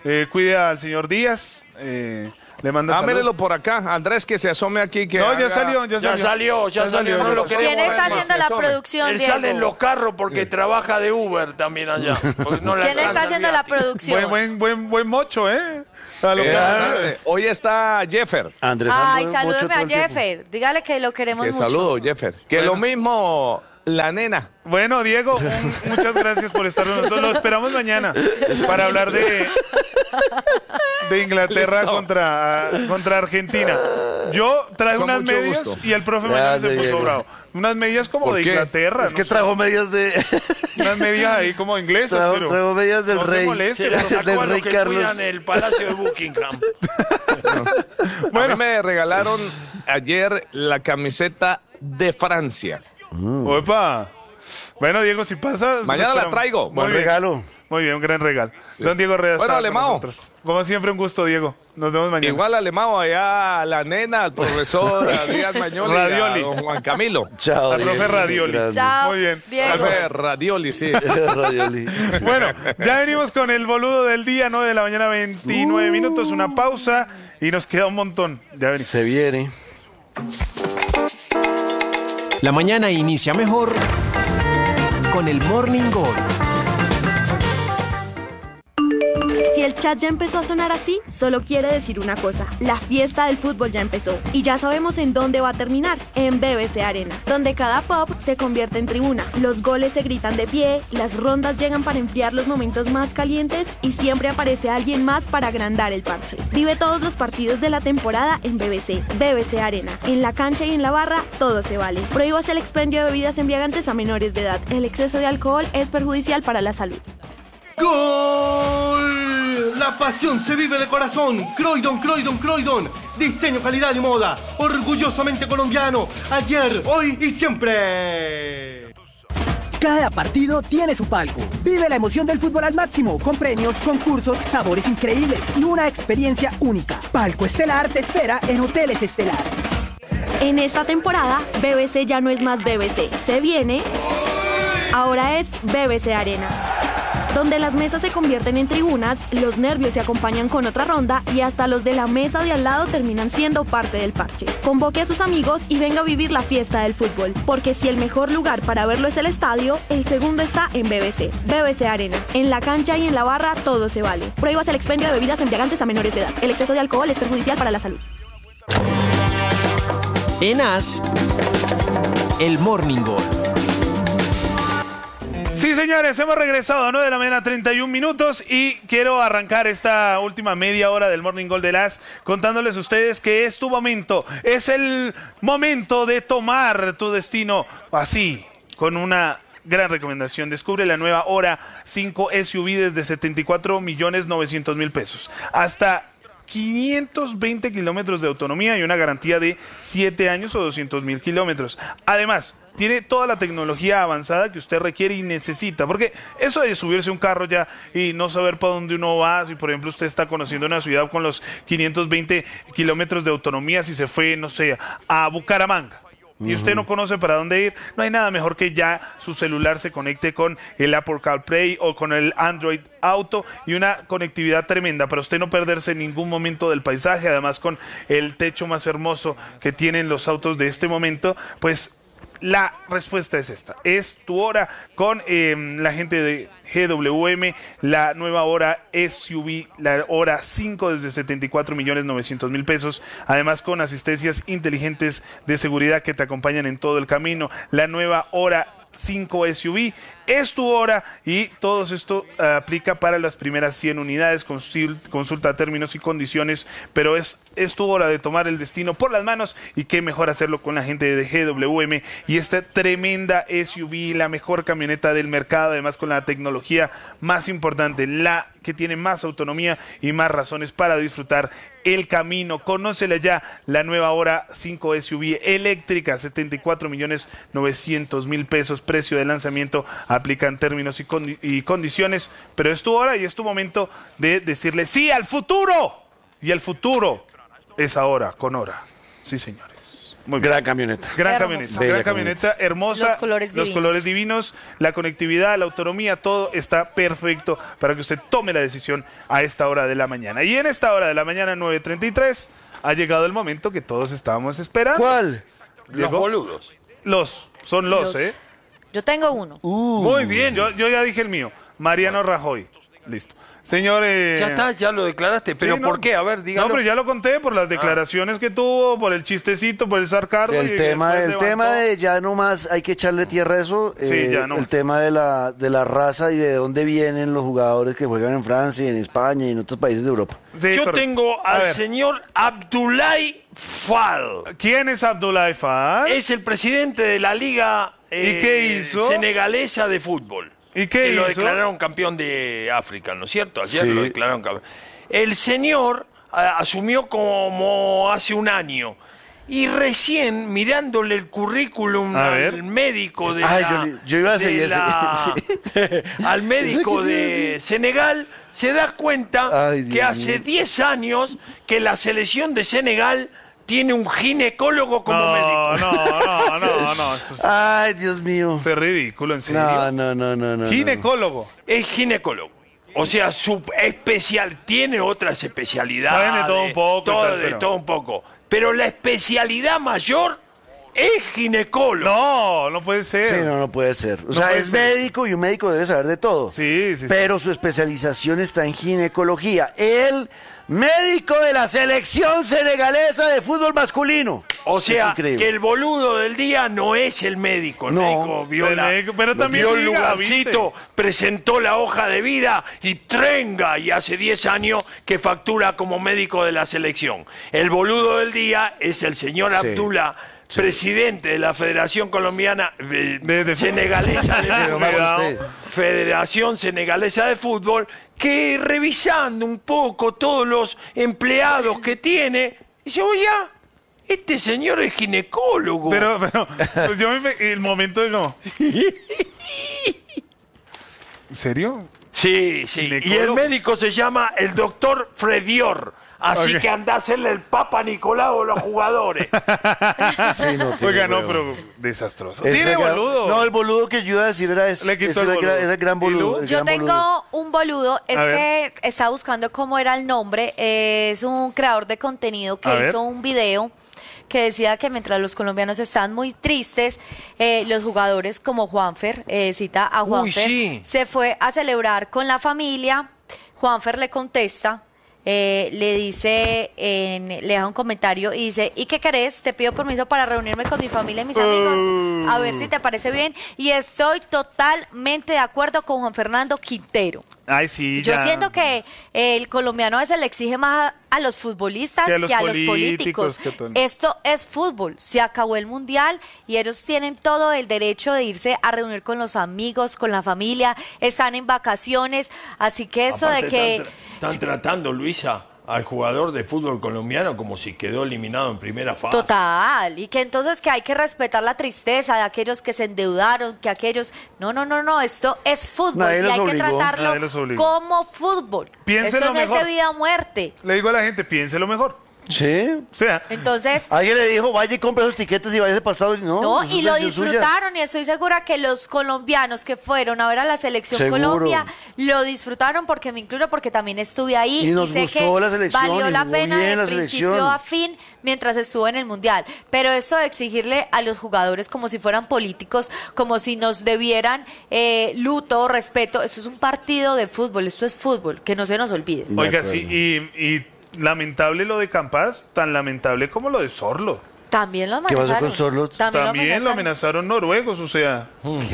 Speaker 1: eh, cuide al señor Díaz. Eh, le manda
Speaker 4: Dámelo
Speaker 1: saludos.
Speaker 4: por acá. Andrés, que se asome aquí. Que
Speaker 1: No, ya
Speaker 4: haga-
Speaker 1: salió, ya
Speaker 3: Ya
Speaker 1: salió.
Speaker 3: salió, ya salió, no lo queremos
Speaker 2: ¿Quién
Speaker 3: ver
Speaker 2: está
Speaker 3: más.
Speaker 2: haciendo la
Speaker 4: Asome.
Speaker 2: producción,
Speaker 3: Él
Speaker 2: Diego?
Speaker 3: sale en los carros porque trabaja de Uber también allá. porque no le
Speaker 2: ¿Quién está
Speaker 3: alcanza el
Speaker 2: haciendo la
Speaker 3: viático.
Speaker 2: producción?
Speaker 1: Buen, buen, buen, buen mocho, ¿eh? A lo
Speaker 4: Eh,
Speaker 1: que-
Speaker 4: eh, hoy está Jeffer.
Speaker 5: Andrés
Speaker 2: Ay,
Speaker 5: anda mucho
Speaker 2: salúdeme
Speaker 5: todo
Speaker 2: a
Speaker 5: el tiempo.
Speaker 2: Jeffer. Dígale que lo queremos
Speaker 4: Que
Speaker 2: mucho.
Speaker 4: saludo, Jeffer. Que
Speaker 1: Bueno.
Speaker 4: lo mismo la nena.
Speaker 1: Bueno, Diego, un- muchas gracias por estar con nosotros. Lo esperamos mañana para hablar de, de Inglaterra
Speaker 4: Listo.
Speaker 1: contra, contra Argentina. Yo traje
Speaker 4: Con
Speaker 1: unas
Speaker 4: mucho
Speaker 1: medias
Speaker 4: gusto.
Speaker 1: y el profe mañana se
Speaker 5: Gracias,
Speaker 1: puso
Speaker 5: Diego.
Speaker 1: bravo. Unas medias como
Speaker 4: ¿Por
Speaker 1: de
Speaker 4: qué?
Speaker 1: Inglaterra.
Speaker 5: Es
Speaker 1: no
Speaker 5: que
Speaker 1: sé.
Speaker 5: trajo medias de.
Speaker 1: Unas medias ahí como inglesas.
Speaker 5: trajo,
Speaker 1: pero
Speaker 5: trajo medias del
Speaker 1: no se
Speaker 5: rey.
Speaker 1: moleste,
Speaker 3: Se
Speaker 1: pero-
Speaker 3: la sacó
Speaker 5: del
Speaker 3: a los
Speaker 5: rey
Speaker 3: que
Speaker 5: Carlos.
Speaker 3: cuidan el Palacio de Buckingham.
Speaker 4: Bueno, me regalaron ayer la camiseta de Francia.
Speaker 1: Opa. Bueno, Diego, si pasas.
Speaker 4: Mañana
Speaker 1: lo
Speaker 4: la
Speaker 1: esperamos.
Speaker 4: traigo.
Speaker 1: Muy
Speaker 5: Buen
Speaker 1: bien.
Speaker 5: regalo.
Speaker 1: Muy bien, un gran regalo. Don Diego Reyes.
Speaker 4: Bueno,
Speaker 1: estaba con
Speaker 4: Alemão.
Speaker 1: nosotros. Como siempre, un gusto, Diego. Nos vemos mañana.
Speaker 4: Igual alemán allá a la nena, al profesor Adrián Mañoli,
Speaker 1: Radioli.
Speaker 4: a don Juan Camilo.
Speaker 5: Chao.
Speaker 1: Al profe
Speaker 5: Diego,
Speaker 1: Radioli.
Speaker 5: gracias.
Speaker 2: Chao,
Speaker 1: Muy bien.
Speaker 2: Diego.
Speaker 4: Profe Radioli, sí.
Speaker 5: Radioli.
Speaker 1: Bueno, ya venimos con el boludo del día, nueve de la mañana, veintinueve minutos, una pausa y nos queda un montón. Ya venimos.
Speaker 5: Se viene.
Speaker 6: La mañana inicia mejor con el Morning Gol.
Speaker 7: Si el chat ya empezó a sonar así, solo quiere decir una cosa: la fiesta del fútbol ya empezó. Y ya sabemos en dónde va a terminar: en B B C Arena, donde cada pop se convierte en tribuna, los goles se gritan de pie, las rondas llegan para enfriar los momentos más calientes y siempre aparece alguien más para agrandar el parche. Vive todos los partidos de la temporada en B B C. B B C Arena, en la cancha y en la barra, todo se vale. Prohíbas el expendio de bebidas embriagantes a menores de edad. El exceso de alcohol es perjudicial para la salud.
Speaker 8: ¡Gol! La pasión se vive de corazón. Croydon, Croydon, Croydon. Diseño, calidad y moda. Orgullosamente colombiano. Ayer, hoy y siempre.
Speaker 9: Cada partido tiene su palco. Vive la emoción del fútbol al máximo, con premios, concursos, sabores increíbles y una experiencia única. Palco Estelar te espera en Hoteles Estelar.
Speaker 7: En esta temporada, B B C ya no es más B B C. Se viene. Ahora es B B C Arena, donde las mesas se convierten en tribunas, los nervios se acompañan con otra ronda y hasta los de la mesa de al lado terminan siendo parte del parche. Convoque a sus amigos y venga a vivir la fiesta del fútbol, porque si el mejor lugar para verlo es el estadio, el segundo está en B B C. B B C Arena. En la cancha y en la barra todo se vale. Prohíbas el expendio de bebidas embriagantes a menores de edad. El exceso de alcohol es perjudicial para la salud.
Speaker 6: En As, el Morning Gol.
Speaker 1: Sí, señores, hemos regresado a nueve de la mañana, treinta y un minutos y quiero arrancar esta última media hora del Morning Gol de las contándoles a ustedes que es tu momento, es el momento de tomar tu destino así, con una gran recomendación. Descubre la nueva Hora cinco S U V desde setenta y cuatro millones novecientos mil pesos, hasta quinientos veinte kilómetros de autonomía y una garantía de siete años o doscientos mil kilómetros. Además, tiene toda la tecnología avanzada que usted requiere y necesita, porque eso de subirse a un carro ya y no saber para dónde uno va, si por ejemplo usted está conociendo una ciudad con los quinientos veinte kilómetros de autonomía, si se fue, no sé, a Bucaramanga, y usted no conoce para dónde ir, no hay nada mejor que ya su celular se conecte con el Apple CarPlay o con el Android Auto y una conectividad tremenda para usted no perderse en ningún momento del paisaje. Además, con el techo más hermoso que tienen los autos de este momento, pues la respuesta es esta, es tu Hora con eh, la gente de G W M, la nueva Hora S U V, la Hora cinco desde setenta y cuatro millones novecientos mil pesos, además con asistencias inteligentes de seguridad que te acompañan en todo el camino. La nueva Hora cinco S U V es tu hora y todo esto uh, aplica para las primeras cien unidades. Consul, consulta términos y condiciones, pero es, es tu hora de tomar el destino por las manos y qué mejor hacerlo con la gente de G W M y esta tremenda S U V, la mejor camioneta del mercado, además con la tecnología más importante, la que tiene más autonomía y más razones para disfrutar el camino. Conócela ya, la nueva Hora cinco S U V eléctrica, setenta y cuatro millones novecientos mil pesos, precio de lanzamiento, aplican términos y, condi y condiciones, pero es tu hora y es tu momento de decirle sí al futuro, y el futuro es ahora, con Hora. Sí, señores. Muy bien.
Speaker 5: Gran camioneta.
Speaker 1: Gran
Speaker 2: Hermosa.
Speaker 1: camioneta,
Speaker 5: Bella
Speaker 1: gran camioneta, hermosa.
Speaker 2: Los colores
Speaker 1: Los
Speaker 2: divinos.
Speaker 1: colores divinos, la conectividad, la autonomía, todo está perfecto para que usted tome la decisión a esta hora de la mañana. Y en esta hora de la mañana, nueve treinta y tres, ha llegado el momento que todos estábamos esperando.
Speaker 5: ¿Cuál?
Speaker 3: Los
Speaker 1: Llegó.
Speaker 3: boludos.
Speaker 1: Los, son los,
Speaker 2: Los-
Speaker 1: ¿eh?
Speaker 2: Yo tengo uno.
Speaker 3: Muy bien.
Speaker 1: Yo, yo ya dije el mío, Mariano Rajoy. Listo. Señor... eh,
Speaker 3: Ya está, ya lo declaraste. ¿Pero
Speaker 1: sí, no.
Speaker 3: por qué? A ver, dígalo.
Speaker 1: No, pero ya lo conté por las declaraciones que tuvo, por el chistecito, por el sarcasmo. y
Speaker 5: El tema,
Speaker 1: después
Speaker 5: el
Speaker 1: levantó.
Speaker 5: tema de ya no más hay que echarle tierra a eso.
Speaker 1: Sí,
Speaker 5: eh,
Speaker 1: ya no
Speaker 5: el
Speaker 1: más.
Speaker 5: tema de la, de la raza y de dónde vienen los jugadores que juegan en Francia, y en España y en otros países de Europa.
Speaker 1: Sí,
Speaker 3: Yo
Speaker 1: correcto.
Speaker 3: tengo
Speaker 1: A
Speaker 3: al
Speaker 1: ver,
Speaker 3: señor Abdoulaye Fall.
Speaker 1: ¿quién es Abdoulaye Fall?
Speaker 3: Es el presidente de la Liga eh,
Speaker 1: ¿Y qué hizo?
Speaker 3: Senegalesa de fútbol.
Speaker 1: ¿Y qué
Speaker 3: que lo
Speaker 1: hizo?
Speaker 3: declararon campeón de África, ¿no es cierto? Ayer
Speaker 5: Sí.
Speaker 3: lo declararon campeón. El señor a, asumió como hace un año. Y recién, mirándole el currículum
Speaker 1: A
Speaker 3: al
Speaker 1: ver.
Speaker 3: médico de
Speaker 5: Ay,
Speaker 3: la,
Speaker 5: yo le- yo iba a
Speaker 3: de
Speaker 5: seguir ese-
Speaker 3: la-
Speaker 5: sí.
Speaker 3: al médico
Speaker 5: Eso que
Speaker 3: de Senegal, se da cuenta
Speaker 5: Ay, Dios
Speaker 3: que hace
Speaker 5: mío.
Speaker 3: diez años que la selección de Senegal tiene un ginecólogo como
Speaker 1: no,
Speaker 3: médico.
Speaker 1: no, no, no, no, esto es,
Speaker 5: Ay, Dios mío.
Speaker 1: esto es ridículo, en serio.
Speaker 5: No, no, no, no, no.
Speaker 1: Ginecólogo.
Speaker 3: Es ginecólogo. O sea, su especial tiene otras especialidades.
Speaker 1: Saben de todo un poco y
Speaker 3: todo-
Speaker 1: tal,
Speaker 3: de
Speaker 1: pero-
Speaker 3: todo un poco. Pero la especialidad mayor es ginecólogo.
Speaker 1: No, no puede ser.
Speaker 5: Sí, no, no puede ser. O
Speaker 1: No
Speaker 5: sea,
Speaker 1: puede
Speaker 5: es
Speaker 1: ser.
Speaker 5: médico y un médico debe saber de todo.
Speaker 1: Sí, sí, sí.
Speaker 5: Pero su especialización está en ginecología. El médico de la selección senegalesa de fútbol masculino.
Speaker 3: O
Speaker 5: Es
Speaker 3: sea,
Speaker 5: increíble.
Speaker 3: que el boludo del día no es el médico. El
Speaker 5: No,
Speaker 3: médico vio,
Speaker 1: el
Speaker 3: la-
Speaker 1: médico, pero también
Speaker 3: vio el
Speaker 1: diga,
Speaker 3: lugarcito, presentó la hoja de vida y trenga. Y hace diez años que factura como médico de la selección. El boludo del día es el señor
Speaker 5: Sí.
Speaker 3: Abdullah, presidente de la Federación Colombiana eh,
Speaker 1: De- de-
Speaker 3: Senegalesa de
Speaker 5: Pero más
Speaker 3: Fútbol.
Speaker 5: usted.
Speaker 3: Federación Senegalesa de Fútbol, que revisando un poco todos los empleados que tiene, dice, oye, este señor es ginecólogo.
Speaker 1: Pero, pero, pues yo me, el momento de no. ¿En serio?
Speaker 3: Sí, sí. Y
Speaker 1: Ginecólogo.
Speaker 3: el médico se llama el doctor Fredior. Así
Speaker 1: Ok.
Speaker 3: que anda a hacerle el Papa Nicolau a los jugadores.
Speaker 5: Sí, no, tiene
Speaker 1: Oiga, no,
Speaker 5: huevo.
Speaker 1: pero desastroso.
Speaker 5: Ese
Speaker 1: Tiene
Speaker 5: gran-
Speaker 1: boludo.
Speaker 5: No, el boludo que yo iba a decir era ese.
Speaker 1: Le quitó
Speaker 5: Ese
Speaker 1: el
Speaker 5: era, el gran-
Speaker 1: boludo.
Speaker 5: era el gran
Speaker 1: ¿Y
Speaker 5: boludo.
Speaker 1: Lu?
Speaker 5: el
Speaker 2: Yo
Speaker 5: gran
Speaker 2: tengo
Speaker 5: boludo.
Speaker 2: un boludo, es
Speaker 1: A ver.
Speaker 2: que estaba buscando cómo era el nombre, es un creador de contenido que
Speaker 1: A ver.
Speaker 2: hizo un video que decía que mientras los colombianos están muy tristes, eh, los jugadores como Juanfer, eh, cita a
Speaker 3: Uy,
Speaker 2: Juanfer,
Speaker 3: sí.
Speaker 2: se fue a celebrar con la familia, Juanfer le contesta, eh, le dice, en- le deja un comentario y dice, ¿y qué querés? Te pido permiso para reunirme con mi familia y mis amigos, a ver si te parece bien. Y estoy totalmente de acuerdo con Juan Fernando Quintero.
Speaker 1: Ay, sí,
Speaker 2: Yo
Speaker 1: ya.
Speaker 2: siento que el colombiano a veces le exige más a los futbolistas
Speaker 1: Que a los
Speaker 2: que a los
Speaker 1: políticos,
Speaker 2: políticos.
Speaker 1: que todo.
Speaker 2: Esto es fútbol, se acabó el mundial y ellos tienen todo el derecho de irse a reunir con los amigos, con la familia, están en vacaciones, así que eso
Speaker 3: Aparte,
Speaker 2: de que...
Speaker 3: Están, están tratando, Luisa, al jugador de fútbol colombiano como si quedó eliminado en primera fase.
Speaker 2: Total, y que entonces que hay que respetar la tristeza de aquellos que se endeudaron, que aquellos... No, no, no, no, esto es fútbol
Speaker 5: Nadie
Speaker 2: y
Speaker 5: los
Speaker 2: hay que
Speaker 5: obligó.
Speaker 1: Nadie
Speaker 2: tratarlo
Speaker 1: los obligó.
Speaker 2: como fútbol.
Speaker 1: Piénselo
Speaker 2: Esto no
Speaker 1: mejor.
Speaker 2: es de vida o muerte.
Speaker 1: Le digo a la gente, piense lo mejor.
Speaker 5: Sí.
Speaker 1: O sea,
Speaker 2: Entonces...
Speaker 5: Alguien le dijo, vaya y compre esos tiquetes y vaya ese pasado. No,
Speaker 2: No,
Speaker 5: eso
Speaker 2: y
Speaker 5: es
Speaker 2: lo
Speaker 5: decisión suya.
Speaker 2: disfrutaron y estoy segura que los colombianos que fueron a ver a la selección
Speaker 5: Seguro.
Speaker 2: Colombia lo disfrutaron porque me incluyo porque también estuve ahí
Speaker 5: Y nos
Speaker 2: sé
Speaker 5: gustó
Speaker 2: que
Speaker 5: la selección,
Speaker 2: valió
Speaker 5: y
Speaker 2: la
Speaker 5: jugó
Speaker 2: pena
Speaker 5: bien
Speaker 2: de
Speaker 5: la
Speaker 2: principio
Speaker 5: selección.
Speaker 2: a fin mientras estuvo en el mundial. Pero eso de exigirle a los jugadores como si fueran políticos, como si nos debieran eh, luto, respeto, eso es un partido de fútbol, esto es fútbol, que no se nos olvide.
Speaker 5: De
Speaker 1: oiga,
Speaker 5: acuerdo.
Speaker 1: sí, y, y lamentable lo de Campas, tan lamentable como lo de Sorlo.
Speaker 2: También lo
Speaker 5: ¿Qué
Speaker 2: amenazaron.
Speaker 5: pasó con Sorloth?
Speaker 2: También,
Speaker 1: También lo amenazaron noruegos, o sea,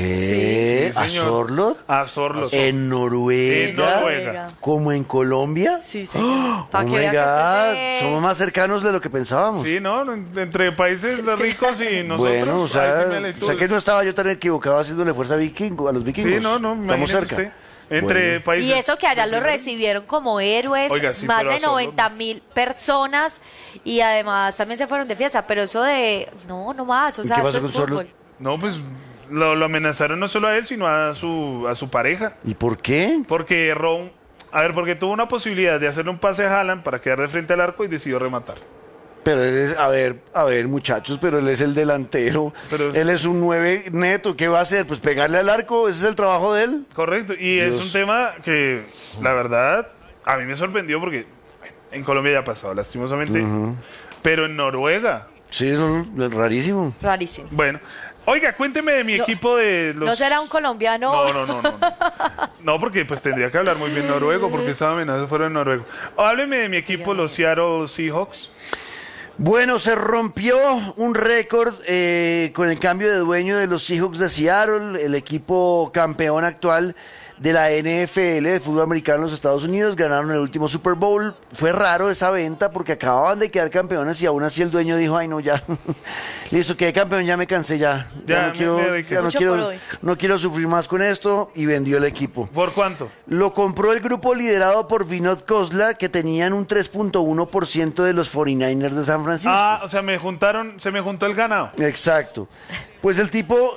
Speaker 5: ¿Qué?
Speaker 1: Sí,
Speaker 5: ¿A
Speaker 1: señor.
Speaker 5: Sorloth?
Speaker 1: a Sorlo.
Speaker 5: ¿En Noruega?
Speaker 1: En Noruega.
Speaker 5: ¿Como en Colombia?
Speaker 2: Sí, sí.
Speaker 5: Oh
Speaker 2: Para que
Speaker 5: my
Speaker 2: vea que esto
Speaker 5: God,
Speaker 2: es de-
Speaker 5: somos más cercanos de lo que pensábamos.
Speaker 1: Sí, ¿no? Entre países ricos y nosotros.
Speaker 5: Bueno, o
Speaker 1: ahí
Speaker 5: sea,
Speaker 1: sí me
Speaker 5: o sea
Speaker 1: aletuve.
Speaker 5: que no estaba yo tan equivocado haciéndole fuerza a, vikingo, a los vikingos.
Speaker 1: Sí, no, no,
Speaker 5: Estamos
Speaker 1: imagínese
Speaker 5: cerca.
Speaker 1: usted. Entre
Speaker 5: Bueno.
Speaker 1: países.
Speaker 2: Y eso que allá lo recibieron como héroes,
Speaker 1: Oiga, sí,
Speaker 2: más
Speaker 1: pero a
Speaker 2: de
Speaker 1: Sorlo
Speaker 2: noventa mil personas y además también se fueron de fiesta, pero eso de, no, no más, o
Speaker 5: ¿Y
Speaker 2: sea,
Speaker 5: qué
Speaker 2: esto
Speaker 5: pasó
Speaker 2: es
Speaker 5: con Sorlo?
Speaker 2: fútbol.
Speaker 1: No, pues lo, lo amenazaron no solo a él, sino a su, a su pareja.
Speaker 5: ¿Y por qué?
Speaker 1: Porque Ron, a ver, porque tuvo una posibilidad de hacerle un pase a Haaland para quedar de frente al arco y decidió rematar.
Speaker 5: Pero él es, a ver, a ver, muchachos, pero él es el delantero.
Speaker 1: Pero es-
Speaker 5: él es un nueve neto. ¿Qué va a hacer? Pues pegarle al arco, ese es el trabajo de él.
Speaker 1: Correcto, y
Speaker 5: Dios.
Speaker 1: es un tema que, la verdad, a mí me sorprendió porque bueno, en Colombia ya ha pasado, lastimosamente, pero en Noruega,
Speaker 5: Sí, no, no, es rarísimo.
Speaker 2: Rarísimo.
Speaker 1: bueno. Oiga, cuénteme de mi
Speaker 2: No-
Speaker 1: equipo de los...
Speaker 2: ¿No será un colombiano?
Speaker 1: No, no, no, no. No, No, porque pues tendría que hablar muy bien noruego, porque estaba amenazado fuera en noruego. Hábleme de mi equipo, los Seattle Seahawks.
Speaker 5: Bueno, se rompió un récord eh, con el cambio de dueño de los Seahawks de Seattle, el equipo campeón actual de la N F L, de fútbol americano en los Estados Unidos. Ganaron el último Super Bowl. Fue raro esa venta porque acababan de quedar campeones y aún así el dueño dijo, ay no, ya, listo, quedé campeón, ya me cansé, ya, ya,
Speaker 1: Ya,
Speaker 5: no,
Speaker 1: me-
Speaker 5: quiero,
Speaker 1: me dediqué.
Speaker 5: ya no,
Speaker 2: Mucho por
Speaker 5: quiero,
Speaker 2: hoy.
Speaker 5: no quiero sufrir más con esto, y vendió el equipo.
Speaker 1: ¿Por cuánto?
Speaker 5: Lo compró el grupo liderado por Vinod Khosla, que tenían un tres punto uno por ciento de los cuarenta y nueve ers de San Francisco.
Speaker 1: Ah, o sea, me juntaron, se me juntó el ganado.
Speaker 5: Exacto. Pues el tipo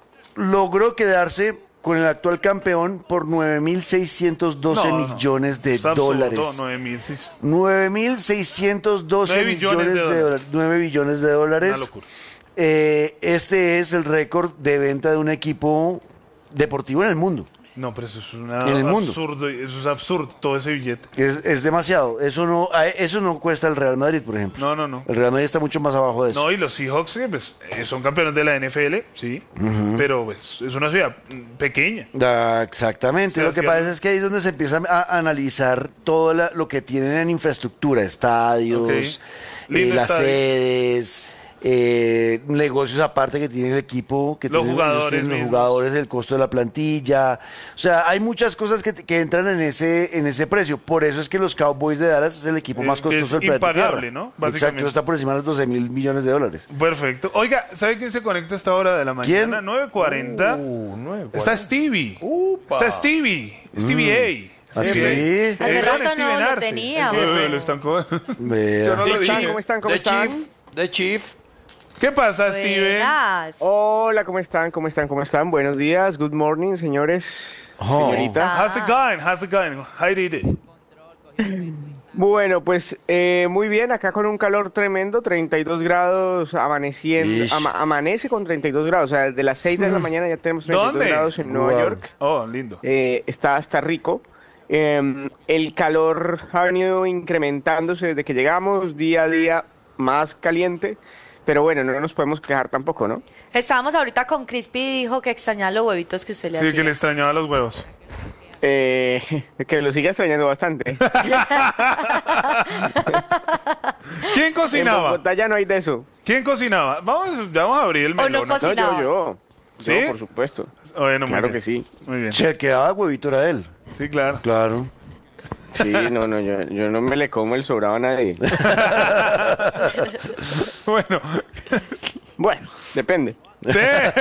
Speaker 5: logró quedarse con el actual campeón por nueve mil seiscientos doce
Speaker 1: No, no.
Speaker 5: millones de
Speaker 1: Está absurdo,
Speaker 5: dólares.
Speaker 1: nueve mil, sí.
Speaker 5: nueve mil seiscientos doce
Speaker 1: Nueve billones
Speaker 5: millones
Speaker 1: de
Speaker 5: de
Speaker 1: dólares.
Speaker 5: dólares. nueve billones de dólares.
Speaker 1: Una locura.
Speaker 5: Eh, este es el récord de venta de un equipo deportivo en el mundo.
Speaker 1: No, pero eso es una
Speaker 5: En el mundo.
Speaker 1: absurdo, eso es absurdo, todo ese billete.
Speaker 5: Es, es demasiado. Eso no, a- eso no cuesta el Real Madrid, por ejemplo.
Speaker 1: No, no, no.
Speaker 5: El Real Madrid está mucho más abajo de eso.
Speaker 1: No, y los Seahawks eh, pues, eh, son campeones de la N F L, sí, pero pues, es una ciudad mm, pequeña.
Speaker 5: Ah, exactamente.
Speaker 1: O sea,
Speaker 5: Lo que
Speaker 1: si
Speaker 5: pasa
Speaker 1: al-
Speaker 5: es que ahí es donde se empieza a a analizar todo la- lo que tienen en infraestructura, estadios,
Speaker 1: Ok.
Speaker 5: eh,
Speaker 1: Lindo
Speaker 5: las
Speaker 1: estadio.
Speaker 5: sedes, eh, negocios aparte que tiene el equipo, que
Speaker 1: Los
Speaker 5: tienen-
Speaker 1: jugadores
Speaker 5: tienen los
Speaker 1: mismos.
Speaker 5: jugadores, el costo de la plantilla. O sea, hay muchas cosas que, que entran en ese en ese precio. Por eso es que los Cowboys de Dallas es el equipo
Speaker 1: Es-
Speaker 5: más costoso
Speaker 1: es
Speaker 5: del planeta
Speaker 1: impagable,
Speaker 5: Tierra.
Speaker 1: ¿no?
Speaker 5: Exacto,
Speaker 1: Básicamente.
Speaker 5: está por encima de los doce mil millones de dólares.
Speaker 1: Perfecto. Oiga, ¿sabe quién se conecta a esta hora de la
Speaker 5: ¿Quién?
Speaker 1: mañana? nueve cuarenta.
Speaker 3: Uh, nueve cuarenta.
Speaker 1: Está Stevie. Está Stevie. Stevie A.
Speaker 5: ¿Ah, sí?
Speaker 1: Stevie A.
Speaker 2: Hace
Speaker 1: El gran
Speaker 2: rato
Speaker 1: Steven
Speaker 2: no lo
Speaker 1: Arce.
Speaker 2: teníamos.
Speaker 1: El jefe, lo están co-
Speaker 5: Vea.
Speaker 1: Yo no lo
Speaker 3: The
Speaker 1: dije.
Speaker 3: Chief,
Speaker 10: ¿Cómo están? ¿Cómo
Speaker 3: The
Speaker 10: están?
Speaker 3: Chief, The Chief.
Speaker 1: ¿Qué pasa, Steven?
Speaker 2: Buenas.
Speaker 10: Hola, ¿cómo están? ¿Cómo están? ¿Cómo están? Buenos días, good morning, señores,
Speaker 5: Oh.
Speaker 10: señorita.
Speaker 1: How's it going? How's it going? How did it?
Speaker 10: Bueno, pues eh, muy bien, acá con un calor tremendo, treinta y dos grados amaneciendo,
Speaker 5: Ish.
Speaker 10: ama- amanece con treinta y dos grados, o sea, desde las seis de la mañana ya tenemos treinta y dos
Speaker 1: ¿Dónde?
Speaker 10: grados en Nueva
Speaker 5: Wow.
Speaker 10: York.
Speaker 1: Oh, lindo.
Speaker 10: Eh, está, está rico. Eh, el calor ha venido incrementándose desde que llegamos, día a día más caliente, pero bueno, no nos podemos quejar tampoco, ¿no?
Speaker 2: Estábamos ahorita con Crispy y dijo que extrañaba los huevitos que usted le
Speaker 1: Sí,
Speaker 2: hacía.
Speaker 1: que le extrañaba los huevos.
Speaker 10: Eh, que lo sigue extrañando bastante.
Speaker 1: ¿Quién
Speaker 10: En
Speaker 1: cocinaba?
Speaker 10: Bogotá ya no hay de eso.
Speaker 1: ¿Quién cocinaba? Vamos, ya vamos a abrir el
Speaker 2: no
Speaker 1: melón.
Speaker 2: cocina-
Speaker 10: No,
Speaker 2: Cocinaba.
Speaker 10: yo, yo.
Speaker 1: ¿Sí?
Speaker 10: No, por supuesto.
Speaker 1: Bueno, muy
Speaker 10: Claro
Speaker 1: bien.
Speaker 10: que sí.
Speaker 1: Muy bien.
Speaker 5: Se quedaba huevito era él.
Speaker 1: Sí, claro.
Speaker 5: Claro.
Speaker 10: Sí, no, no, yo, yo no me le como el sobrado a nadie.
Speaker 1: Bueno.
Speaker 10: Bueno, depende.
Speaker 1: Sí.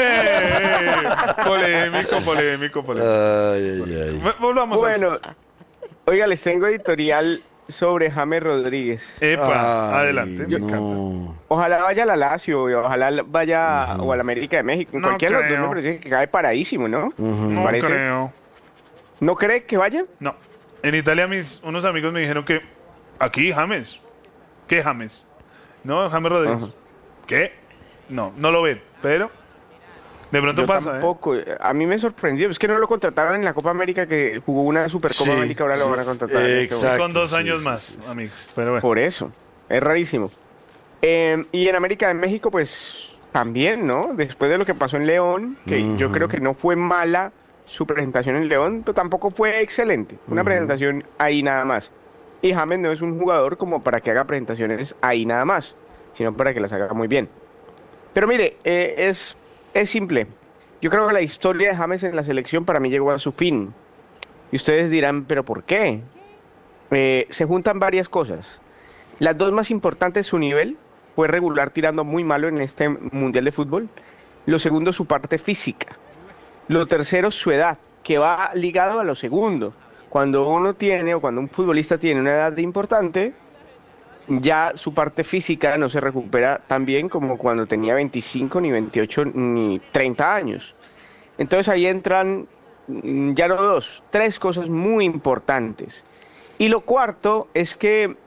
Speaker 1: Polémico, polémico, polémico.
Speaker 5: Ay, ay, ay.
Speaker 1: V- Volvamos
Speaker 10: Bueno, oiga, les tengo editorial sobre James Rodríguez.
Speaker 1: a... Epa,
Speaker 5: Ay,
Speaker 1: adelante. Me encanta.
Speaker 5: no.
Speaker 10: Ojalá vaya a la Lazio, y ojalá vaya o a la América de México.
Speaker 1: No
Speaker 10: Cualquiera de los dos
Speaker 1: creo.
Speaker 10: me parece que cae paradísimo, ¿no?
Speaker 1: No
Speaker 10: parece?
Speaker 1: creo.
Speaker 10: ¿No cree que vaya?
Speaker 1: No. En Italia mis unos amigos me dijeron que aquí James. ¿Qué James? No, James Rodríguez.
Speaker 10: Ajá.
Speaker 1: ¿Qué? No, no lo ven, pero de pronto
Speaker 10: Yo
Speaker 1: pasa, ¿eh?
Speaker 10: tampoco. A mí me sorprendió. Es que no lo contrataron en la Copa América, que jugó una Supercopa
Speaker 5: Sí,
Speaker 10: América, ahora
Speaker 5: sí,
Speaker 10: lo van a contratar. en este
Speaker 5: exacto.
Speaker 10: momento.
Speaker 1: Con dos
Speaker 5: sí,
Speaker 1: años
Speaker 5: sí,
Speaker 1: más,
Speaker 5: sí, sí,
Speaker 1: amigos. Pero bueno.
Speaker 10: Por eso. Es rarísimo. Eh, y en América de México, pues también, ¿no? Después de lo que pasó en León, que yo creo que no fue mala su presentación en León, pero tampoco fue excelente. Una presentación ahí nada más. Y James no es un jugador como para que haga presentaciones ahí nada más, sino para que las haga muy bien. Pero mire, eh, es, es simple. Yo creo que la historia de James en la selección para mí llegó a su fin. Y ustedes dirán, ¿pero por qué? Eh, se juntan varias cosas. Las dos más importantes, su nivel, fue regular tirando muy malo en este Mundial de Fútbol. Lo segundo, su parte física. Lo tercero, su edad, que va ligado a lo segundo. Cuando uno tiene, o cuando un futbolista tiene una edad importante, ya su parte física no se recupera tan bien como cuando tenía veinticinco, ni veintiocho, ni treinta años. Entonces ahí entran, mm, ya no dos, tres cosas muy importantes. Y lo cuarto es que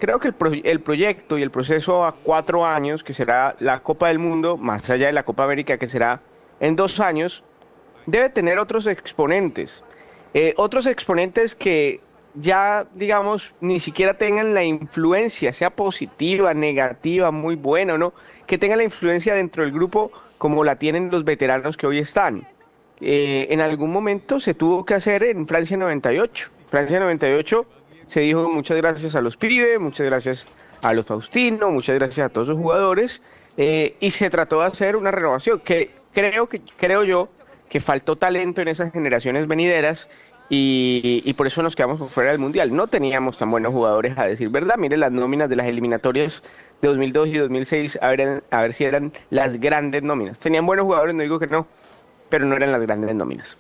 Speaker 10: creo que el, pro- el proyecto y el proceso a cuatro años, que será la Copa del Mundo, más allá de la Copa América, que será en dos años, debe tener otros exponentes. Eh, otros exponentes que ya, digamos, ni siquiera tengan la influencia, sea positiva, negativa, muy buena o no, que tengan la influencia dentro del grupo como la tienen los veteranos que hoy están. Eh, en algún momento se tuvo que hacer en Francia noventa y ocho. Francia noventa y ocho se dijo muchas gracias a los pibes, muchas gracias a los Faustino, muchas gracias a todos los jugadores, eh, y se trató de hacer una renovación que creo, que creo yo que faltó talento en esas generaciones venideras. Y, y por eso nos quedamos por fuera del Mundial. No teníamos tan buenos jugadores, a decir verdad. Mire las nóminas de las eliminatorias de dos mil dos y dos mil seis, a ver, a ver si eran las grandes nóminas. Tenían buenos jugadores, no digo que no, pero no eran las grandes nóminas.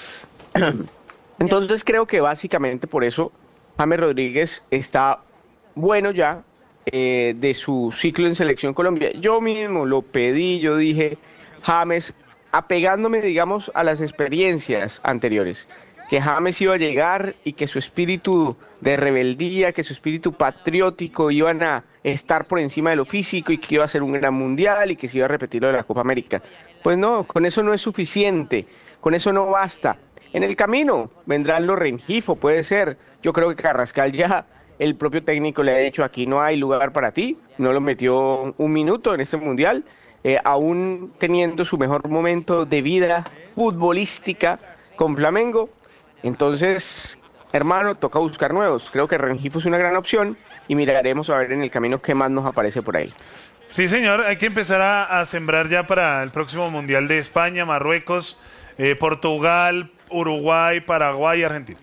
Speaker 10: Entonces creo que básicamente por eso James Rodríguez está bueno ya eh, de su ciclo en Selección Colombia. Yo mismo lo pedí, yo dije, James, apegándome, digamos, a las experiencias anteriores, que James iba a llegar y que su espíritu de rebeldía, que su espíritu patriótico iban a estar por encima de lo físico y que iba a ser un gran mundial y que se iba a repetir lo de la Copa América. Pues no, con eso no es suficiente, con eso no basta. En el camino vendrán los Rengifo, puede ser. Yo creo que Carrascal ya, el propio técnico le ha dicho, aquí no hay lugar para ti, no lo metió un minuto en este mundial, eh, aún teniendo su mejor momento de vida futbolística con Flamengo. Entonces, hermano, toca buscar nuevos. Creo que Rengifo es una gran opción y miraremos a ver en el camino qué más nos aparece por ahí.
Speaker 1: Sí, señor, hay que empezar a, a sembrar ya para el próximo Mundial de España, Marruecos, eh, Portugal, Uruguay, Paraguay y Argentina.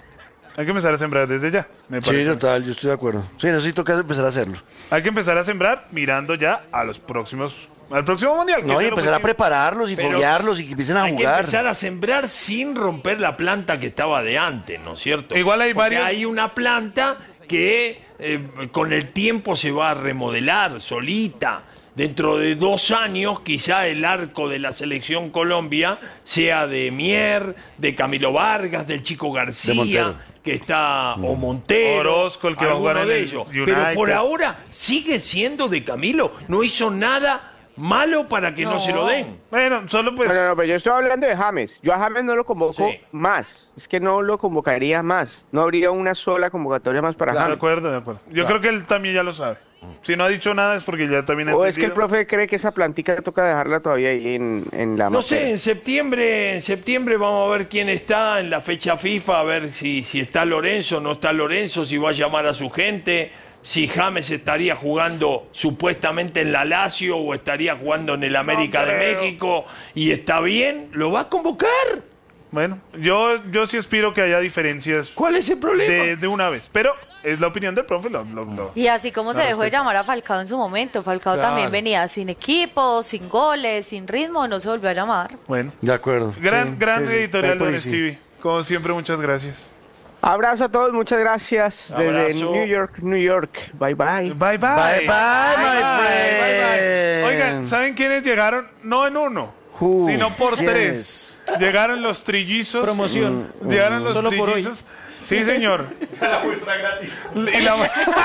Speaker 1: Hay que empezar a sembrar desde ya, me parece.
Speaker 5: Sí, total, yo estoy de acuerdo. Sí, necesito que empezar a hacerlo.
Speaker 1: Hay que empezar a sembrar mirando ya a los próximos, al próximo Mundial.
Speaker 5: No, y empezar a prepararlos y
Speaker 3: Pero
Speaker 5: foguearlos y que empiecen a
Speaker 3: Hay que
Speaker 5: jugar.
Speaker 3: empezar a sembrar sin romper la planta que estaba de antes, ¿no es cierto?
Speaker 1: Igual hay
Speaker 3: Porque
Speaker 1: varios-
Speaker 3: hay una planta que eh, con el tiempo se va a remodelar solita. Dentro de dos años, quizá el arco de la Selección Colombia sea de Mier, de Camilo Vargas, del Chico
Speaker 5: De
Speaker 3: García,
Speaker 5: Montero.
Speaker 3: que está, o Montero,
Speaker 1: Orozco, el que va a jugar
Speaker 3: alguno
Speaker 1: en
Speaker 3: de
Speaker 1: el
Speaker 3: ellos.
Speaker 1: United.
Speaker 3: Pero por ahora sigue siendo de Camilo. No hizo nada malo para que no, se lo den.
Speaker 1: Bueno, solo pues...
Speaker 10: No, no, no, pero yo estoy hablando de James. Yo a James no lo convoco
Speaker 3: Sí.
Speaker 10: más. Es que no lo convocaría más. No habría una sola convocatoria más para
Speaker 1: De
Speaker 10: James.
Speaker 1: acuerdo, de acuerdo. Yo creo que él también ya lo sabe. Si no ha dicho nada es porque ya también ha
Speaker 10: O es que el
Speaker 1: entendido.
Speaker 10: profe cree que esa plantica toca dejarla todavía ahí en, en la
Speaker 3: No
Speaker 10: materia.
Speaker 3: sé, en septiembre, en septiembre vamos a ver quién está en la fecha FIFA, a ver si, si está Lorenzo, no está Lorenzo, si va a llamar a su gente, si James estaría jugando supuestamente en la Lazio o estaría jugando en el América de México y está bien, lo va a convocar.
Speaker 1: Bueno, yo, yo sí aspiro que haya diferencias
Speaker 3: ¿Cuál es el problema?
Speaker 1: de, de una vez. Pero es la opinión del profe. Lo, lo- lo-
Speaker 2: Y así como
Speaker 1: lo
Speaker 2: se dejó de
Speaker 1: respeto.
Speaker 2: llamar a Falcao en su momento, Falcao
Speaker 1: Claro.
Speaker 2: también venía sin equipo, sin goles, sin ritmo, no se volvió a llamar.
Speaker 1: Bueno,
Speaker 5: De acuerdo.
Speaker 1: gran,
Speaker 5: Sí,
Speaker 1: gran
Speaker 5: sí, sí.
Speaker 1: editorial,
Speaker 5: Ahí por
Speaker 1: don
Speaker 5: ahí sí.
Speaker 1: Stevie. Como siempre, muchas gracias.
Speaker 10: Abrazo a todos, muchas gracias. Desde
Speaker 3: Abrazo.
Speaker 10: New York, New York. Bye bye.
Speaker 1: Bye, bye.
Speaker 5: Bye, bye, my friend.
Speaker 1: Oigan, ¿saben quiénes llegaron? No en uno,
Speaker 5: Who?
Speaker 1: sino por
Speaker 5: ¿Quiénes?
Speaker 1: tres. Llegaron los trillizos.
Speaker 11: Promoción.
Speaker 1: Llegaron los
Speaker 11: Solo por hoy.
Speaker 1: trillizos. Sí, señor.
Speaker 11: La muestra gratis. Y la...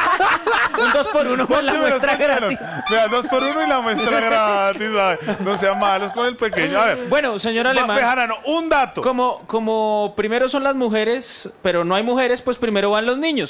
Speaker 1: Un
Speaker 11: dos por uno con la muestra gratis.
Speaker 1: Vea, dos por uno y la muestra gratis. ¿Sabe? No sean malos con el pequeño. A ver.
Speaker 11: Bueno, señor Alemán.
Speaker 1: Bejarano, un dato.
Speaker 11: Como, como primero son las mujeres, pero no hay mujeres, pues primero van los niños.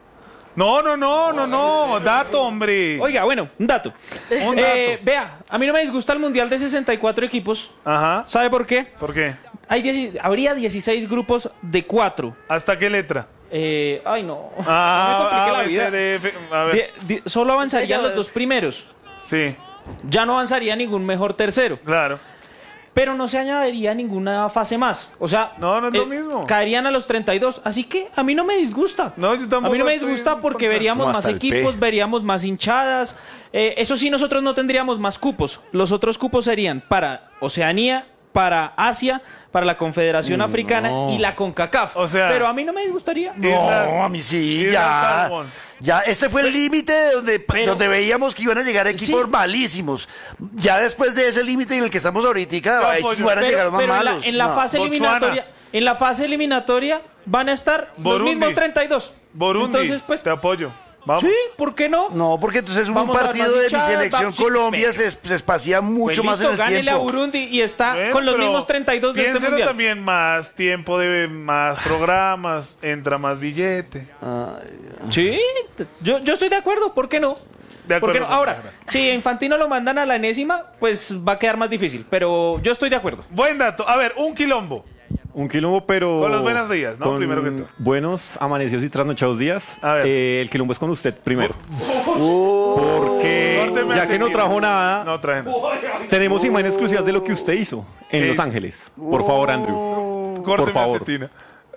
Speaker 1: No, no, no, no, no. Dato, hombre.
Speaker 11: Oiga, bueno, un dato.
Speaker 1: Un
Speaker 11: Eh,
Speaker 1: dato.
Speaker 11: vea, a mí no me disgusta el Mundial de sesenta y cuatro equipos.
Speaker 1: Ajá.
Speaker 11: ¿Sabe por qué?
Speaker 1: ¿Por qué?
Speaker 11: Hay dieci- habría dieciséis grupos de cuatro.
Speaker 1: ¿Hasta qué letra?
Speaker 11: Eh, ay, no.
Speaker 1: Ah,
Speaker 11: No me complique
Speaker 1: A,
Speaker 11: la
Speaker 1: B,
Speaker 11: vida.
Speaker 1: C, D, F. A ver.
Speaker 11: De- de- solo avanzarían los dos primeros.
Speaker 1: Sí,
Speaker 11: Ya no avanzaría ningún mejor tercero.
Speaker 1: claro.
Speaker 11: Pero no se añadiría ninguna fase más. O sea,
Speaker 1: No, no es lo mismo.
Speaker 11: caerían a los treinta y dos. Así que a mí no me disgusta.
Speaker 1: No, yo tampoco
Speaker 11: a mí no me
Speaker 1: estoy
Speaker 11: disgusta
Speaker 1: en
Speaker 11: porque
Speaker 1: contra.
Speaker 11: veríamos
Speaker 5: No,
Speaker 11: más
Speaker 5: hasta el
Speaker 11: equipos,
Speaker 5: P.
Speaker 11: veríamos más hinchadas. Eh, eso sí, nosotros no tendríamos más cupos. Los otros cupos serían para Oceanía, para Asia, para la Confederación Africana
Speaker 5: no.
Speaker 11: y la CONCACAF.
Speaker 1: O sea-
Speaker 11: Pero a mí no me disgustaría.
Speaker 1: Islas-
Speaker 5: No, a mí sí,
Speaker 1: Islas
Speaker 5: ya.
Speaker 1: Salomón.
Speaker 5: Ya, este fue el límite de donde,
Speaker 11: Pero-
Speaker 5: donde veíamos que iban a llegar equipos
Speaker 11: Sí.
Speaker 5: malísimos. Ya después de ese límite en el que estamos ahorita, ahí sí
Speaker 1: apoyo.
Speaker 5: van a
Speaker 11: Pero,
Speaker 5: llegar más
Speaker 11: pero en la,
Speaker 5: malos.
Speaker 11: en la
Speaker 5: No.
Speaker 11: fase
Speaker 1: Botswana.
Speaker 11: eliminatoria, en la fase eliminatoria van a estar
Speaker 1: Burundi.
Speaker 11: los mismos treinta y dos.
Speaker 1: Burundi,
Speaker 11: Entonces, pues,
Speaker 1: te apoyo. Vamos.
Speaker 11: Sí, ¿por qué no?
Speaker 5: No, porque entonces un
Speaker 11: Vamos a dar
Speaker 5: partido
Speaker 11: más
Speaker 5: de mi
Speaker 11: hinchada,
Speaker 5: selección
Speaker 11: vamos, sí,
Speaker 5: Colombia
Speaker 11: pero-
Speaker 5: se, se espacía mucho
Speaker 11: Pues
Speaker 5: más
Speaker 11: listo,
Speaker 5: en el
Speaker 11: gánele
Speaker 5: tiempo.
Speaker 11: a Burundi y está
Speaker 1: Bueno,
Speaker 11: con los
Speaker 1: pero
Speaker 11: mismos treinta y dos de este
Speaker 1: piénselo
Speaker 11: mundial.
Speaker 1: también, más tiempo de más programas, entra más billete.
Speaker 11: Sí, yo, yo estoy de acuerdo, ¿por qué no?
Speaker 1: De acuerdo
Speaker 11: ¿Por qué no?
Speaker 1: con
Speaker 11: Ahora,
Speaker 1: Sara.
Speaker 11: si a Infantino lo mandan a la enésima, pues va a quedar más difícil, pero yo estoy de acuerdo.
Speaker 1: Buen dato. A ver, un quilombo.
Speaker 12: Un quilombo, pero...
Speaker 1: Con los buenos días, ¿no?
Speaker 12: con
Speaker 1: Primero que todo.
Speaker 12: Buenos amanecidos y trasnochados días.
Speaker 1: A ver.
Speaker 12: Eh, el quilombo es con usted primero.
Speaker 1: Uh,
Speaker 12: Porque
Speaker 1: Córteme
Speaker 12: ya
Speaker 1: a
Speaker 12: que no
Speaker 1: seguir.
Speaker 12: trajo nada,
Speaker 1: No traje nada.
Speaker 12: tenemos imágenes exclusivas de lo que usted hizo en
Speaker 1: ¿Qué
Speaker 12: Los
Speaker 1: hizo?
Speaker 12: Ángeles. Por favor, Andrew.
Speaker 1: Córteme
Speaker 12: Por favor.
Speaker 1: acetina.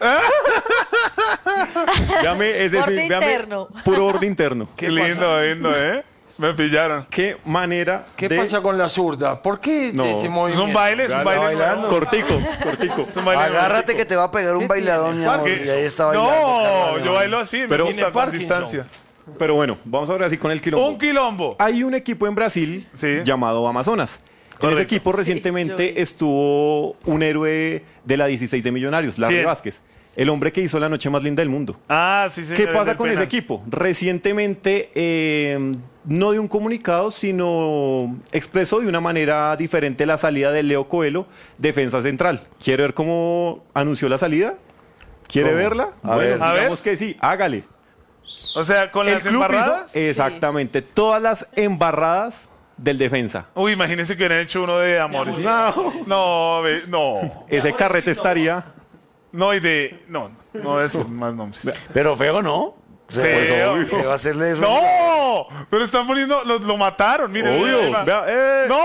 Speaker 12: Véame, es decir,
Speaker 2: Orden
Speaker 12: véame,
Speaker 2: interno.
Speaker 12: puro orden interno.
Speaker 1: Qué lindo, lindo, ¿eh? Me pillaron.
Speaker 12: Qué manera
Speaker 3: ¿Qué
Speaker 12: de...
Speaker 3: pasa con la zurda? ¿Por qué
Speaker 12: No.
Speaker 3: ese
Speaker 1: Es
Speaker 3: movimiento?
Speaker 1: un baile, es un
Speaker 5: Está
Speaker 1: baile
Speaker 5: bailando.
Speaker 1: nuevo.
Speaker 12: Cortico, cortico.
Speaker 1: Es un baile
Speaker 5: Agárrate
Speaker 1: nuevo.
Speaker 5: que te va a pegar un bailadón, mi amor.
Speaker 1: ¿Qué?
Speaker 5: Y ahí está bailando.
Speaker 1: No,
Speaker 5: Carlos
Speaker 1: yo
Speaker 5: León.
Speaker 1: bailo así, me
Speaker 12: Pero-
Speaker 1: gusta
Speaker 3: Tiene
Speaker 1: con
Speaker 3: Parkinson.
Speaker 1: distancia.
Speaker 12: Pero bueno, vamos ahora sí con el quilombo.
Speaker 1: Un quilombo.
Speaker 12: Hay un equipo en Brasil
Speaker 1: Sí.
Speaker 12: llamado Amazonas. En
Speaker 1: Correcto.
Speaker 12: ese equipo
Speaker 2: yo
Speaker 12: recientemente
Speaker 2: vi.
Speaker 12: estuvo un héroe de la dieciséis de Millonarios, Larry
Speaker 1: ¿Quién?
Speaker 12: Vázquez. El hombre que hizo la noche más linda del mundo.
Speaker 1: Ah, sí, señor.
Speaker 12: ¿Qué
Speaker 1: el
Speaker 12: pasa
Speaker 1: del
Speaker 12: con ese
Speaker 1: penal.
Speaker 12: equipo? Recientemente eh, no dio un comunicado, sino expresó de una manera diferente la salida de Leo Coelho, defensa central. ¿Quiere ver cómo anunció la salida? ¿Quiere
Speaker 5: ¿Cómo?
Speaker 12: verla?
Speaker 5: A
Speaker 12: bueno,
Speaker 5: ver.
Speaker 1: A
Speaker 12: digamos
Speaker 1: ver.
Speaker 12: que sí, hágale.
Speaker 1: O sea, con
Speaker 12: El
Speaker 1: las
Speaker 12: club hizo
Speaker 1: embarradas.
Speaker 12: exactamente todas las embarradas del defensa.
Speaker 1: Uy, imagínense que hubieran hecho uno de amores.
Speaker 12: No,
Speaker 1: No, ve- no.
Speaker 12: ese carrete estaría...
Speaker 1: No, y de. No, no voy a decir más nombres.
Speaker 5: Pero feo, ¿no? O sea,
Speaker 1: Feo.
Speaker 5: pues, feo hacerle eso.
Speaker 1: ¡No! Pero están poniendo. Lo, lo mataron, miren.
Speaker 12: Obvio.
Speaker 1: ahí va.
Speaker 12: Vea, eh.
Speaker 1: ¡No!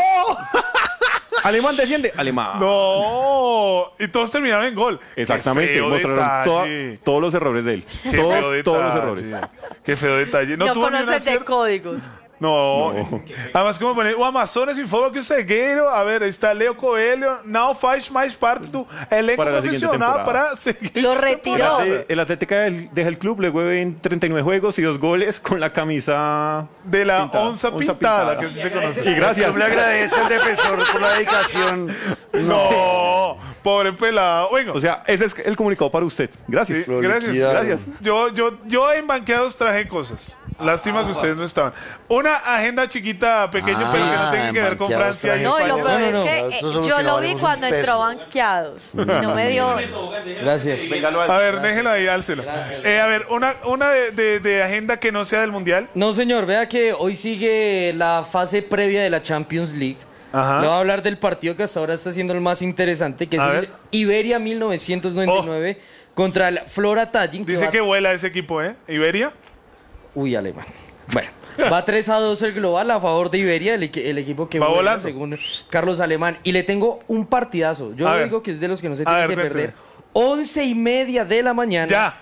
Speaker 12: Alemán defiende. Alemán.
Speaker 1: ¡No! Y todos terminaron en gol.
Speaker 12: Exactamente.
Speaker 1: Qué feo
Speaker 12: Mostraron toda-
Speaker 1: detalle.
Speaker 12: todos los errores de él.
Speaker 1: Qué feo
Speaker 12: Todos,
Speaker 1: detalle.
Speaker 12: todos los errores.
Speaker 1: Qué feo detalle. No,
Speaker 2: No,
Speaker 1: tuvo ni una
Speaker 2: conoces de
Speaker 1: acierto.
Speaker 2: códigos.
Speaker 1: No. Además, como poner o Amazonas informa que o cegueiro. A ver, ahí está Leo Coelho. Now faz mais parte do elenco
Speaker 12: Para la siguiente
Speaker 1: profesional
Speaker 12: temporada.
Speaker 1: para seguir.
Speaker 2: Lo retiró.
Speaker 12: El, Atle- el Atlética del- deja el club luego en treinta y nueve juegos y dos goles con la camisa
Speaker 1: De la
Speaker 12: pintada,
Speaker 1: onza pintada, que así se conoce.
Speaker 12: Y gracias.
Speaker 5: Yo le agradezco al defensor por la dedicación.
Speaker 1: No, pobre pelado. Bueno,
Speaker 12: O sea, ese es el comunicado para usted. Gracias.
Speaker 1: sí,
Speaker 5: lo
Speaker 1: gracias.
Speaker 5: liquidaron.
Speaker 1: Gracias. Yo, yo, yo en banqueados traje cosas. Lástima que ustedes no estaban. Una agenda chiquita, pequeño,
Speaker 5: Ah,
Speaker 1: pero que no tenga
Speaker 5: en
Speaker 1: que ver con
Speaker 5: banqueados
Speaker 1: Francia y
Speaker 5: traje.
Speaker 2: No, y lo
Speaker 1: España.
Speaker 2: peor
Speaker 5: No, no,
Speaker 2: es
Speaker 5: no,
Speaker 2: que
Speaker 5: estos
Speaker 2: eh,
Speaker 5: son los
Speaker 2: yo
Speaker 5: que no
Speaker 2: lo vi
Speaker 5: valemos un
Speaker 2: cuando
Speaker 5: peso.
Speaker 2: entró banqueados. Y no me dio.
Speaker 11: Gracias.
Speaker 1: A ver, déjelo ahí, álcelo. Eh, a ver, una, una de, de- de agenda que no sea del Mundial.
Speaker 13: No, señor, vea que hoy sigue la fase previa de la Champions League.
Speaker 1: Ajá.
Speaker 13: Le voy a hablar del partido que hasta ahora está siendo el más interesante, que es
Speaker 1: A
Speaker 13: el
Speaker 1: ver.
Speaker 13: Iberia mil novecientos noventa y nueve contra el Flora Tallinn. que
Speaker 1: Dice
Speaker 13: va-
Speaker 1: que vuela ese equipo, ¿eh? Iberia.
Speaker 13: Uy, alemán. Bueno, va tres a dos el global a favor de Iberia, el, equi- el equipo que
Speaker 1: Va
Speaker 13: vuela,
Speaker 1: volando.
Speaker 13: según Carlos Alemán. Y le tengo un partidazo. Yo
Speaker 1: A
Speaker 13: le
Speaker 1: ver.
Speaker 13: digo que es de los que no se
Speaker 1: A
Speaker 13: tienen
Speaker 1: ver,
Speaker 13: que
Speaker 1: cuénteme.
Speaker 13: perder. Once y media de la mañana.
Speaker 1: Ya.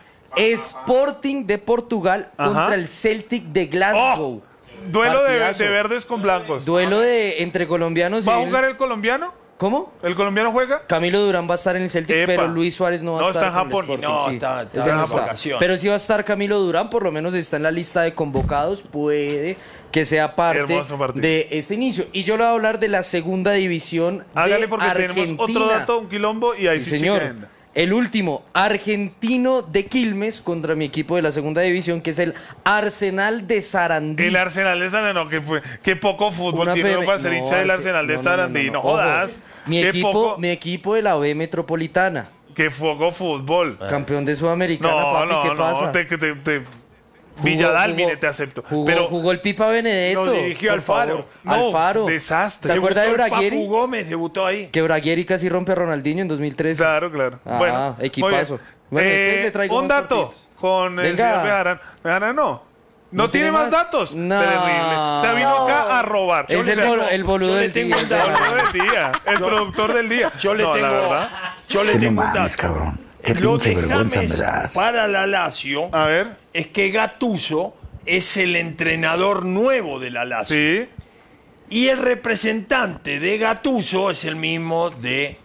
Speaker 13: Sporting de Portugal
Speaker 1: Ajá.
Speaker 13: contra el Celtic de Glasgow.
Speaker 1: Duelo de,
Speaker 13: Partidazo.
Speaker 1: de verdes con blancos.
Speaker 13: Duelo de entre colombianos.
Speaker 1: ¿Va a
Speaker 13: y el-
Speaker 1: jugar el colombiano?
Speaker 13: ¿Cómo?
Speaker 1: ¿El colombiano juega?
Speaker 13: Camilo Durán va a estar en el Celtic,
Speaker 1: Epa.
Speaker 13: pero Luis Suárez no va
Speaker 1: No,
Speaker 13: a
Speaker 1: está
Speaker 13: estar.
Speaker 1: en
Speaker 13: con el
Speaker 1: Japón.
Speaker 13: Sporting,
Speaker 3: No,
Speaker 13: sí.
Speaker 3: está- está
Speaker 13: Ese
Speaker 3: en
Speaker 13: no
Speaker 3: vacaciones.
Speaker 13: Pero sí va a estar Camilo Durán, por lo menos está en la lista de convocados, puede que sea parte
Speaker 1: Hermoso partido.
Speaker 13: de este inicio. Y yo le voy a hablar de la segunda división
Speaker 1: Hágale
Speaker 13: de
Speaker 1: porque tenemos otro
Speaker 13: Argentina.
Speaker 1: dato, un quilombo y ahí sí,
Speaker 13: Sí, señor.
Speaker 1: chica agenda.
Speaker 13: El último, Argentino de Quilmes contra mi equipo de la segunda división, que es el Arsenal de Sarandí.
Speaker 1: El Arsenal de Sarandí, no, que, fue, que poco fútbol
Speaker 13: Una
Speaker 1: tiene
Speaker 13: P M.
Speaker 1: uno para ser
Speaker 13: No,
Speaker 1: hincha del
Speaker 13: Arse-
Speaker 1: Arsenal de
Speaker 13: no, no, no,
Speaker 1: Sarandí.
Speaker 13: no,
Speaker 1: No,
Speaker 13: no.
Speaker 1: jodas.
Speaker 13: Ojo, Mi
Speaker 1: Qué
Speaker 13: equipo,
Speaker 1: poco,
Speaker 13: mi equipo de la B Metropolitana,
Speaker 1: que poco fútbol.
Speaker 13: campeón de Sudamericana,
Speaker 1: No,
Speaker 13: papi,
Speaker 1: no,
Speaker 13: ¿qué
Speaker 1: no.
Speaker 13: pasa?
Speaker 1: Te, te, te-
Speaker 13: Jugó-
Speaker 1: Villadalmine
Speaker 13: jugó-
Speaker 1: te acepto.
Speaker 13: Jugó,
Speaker 1: pero
Speaker 13: jugó el Pipa Benedetto.
Speaker 3: Lo dirigió
Speaker 13: por
Speaker 3: Alfaro.
Speaker 13: favor.
Speaker 1: No,
Speaker 13: Alfaro.
Speaker 1: desastre.
Speaker 13: ¿Se acuerda de
Speaker 3: Debutó el
Speaker 13: Braguieri?
Speaker 3: Papu Gómez debutó ahí.
Speaker 13: Que Braguieri casi rompe a Ronaldinho en dos mil trece.
Speaker 1: Claro, claro.
Speaker 13: Ah,
Speaker 1: bueno, muy
Speaker 13: equipazo.
Speaker 1: bien.
Speaker 13: Bueno,
Speaker 1: Eh,
Speaker 13: después le traigo
Speaker 1: un
Speaker 13: más
Speaker 1: dato
Speaker 13: partidos.
Speaker 1: con el
Speaker 13: Venga.
Speaker 1: señor Bejarán. Bejarán no. No,
Speaker 13: ¿No
Speaker 1: tiene
Speaker 13: tiene
Speaker 1: más
Speaker 13: más?
Speaker 1: datos.
Speaker 13: No.
Speaker 1: Terrible. Se vino acá a robar.
Speaker 13: Es el,
Speaker 1: O sea,
Speaker 13: bol- el boludo
Speaker 3: yo le
Speaker 13: del
Speaker 3: tengo
Speaker 13: día.
Speaker 3: un dato.
Speaker 1: el boludo del día. El productor del día.
Speaker 3: Yo le
Speaker 1: No, la
Speaker 3: tengo,
Speaker 1: verdad.
Speaker 3: yo le tengo un dato.
Speaker 14: cabrón. Qué
Speaker 3: Lo
Speaker 14: pinche
Speaker 3: de
Speaker 14: vergüenza me
Speaker 3: James
Speaker 14: das.
Speaker 3: para la Lazio
Speaker 1: A ver.
Speaker 3: es que Gattuso es el entrenador nuevo de la Lazio.
Speaker 1: Sí.
Speaker 3: Y el representante de Gattuso es el mismo de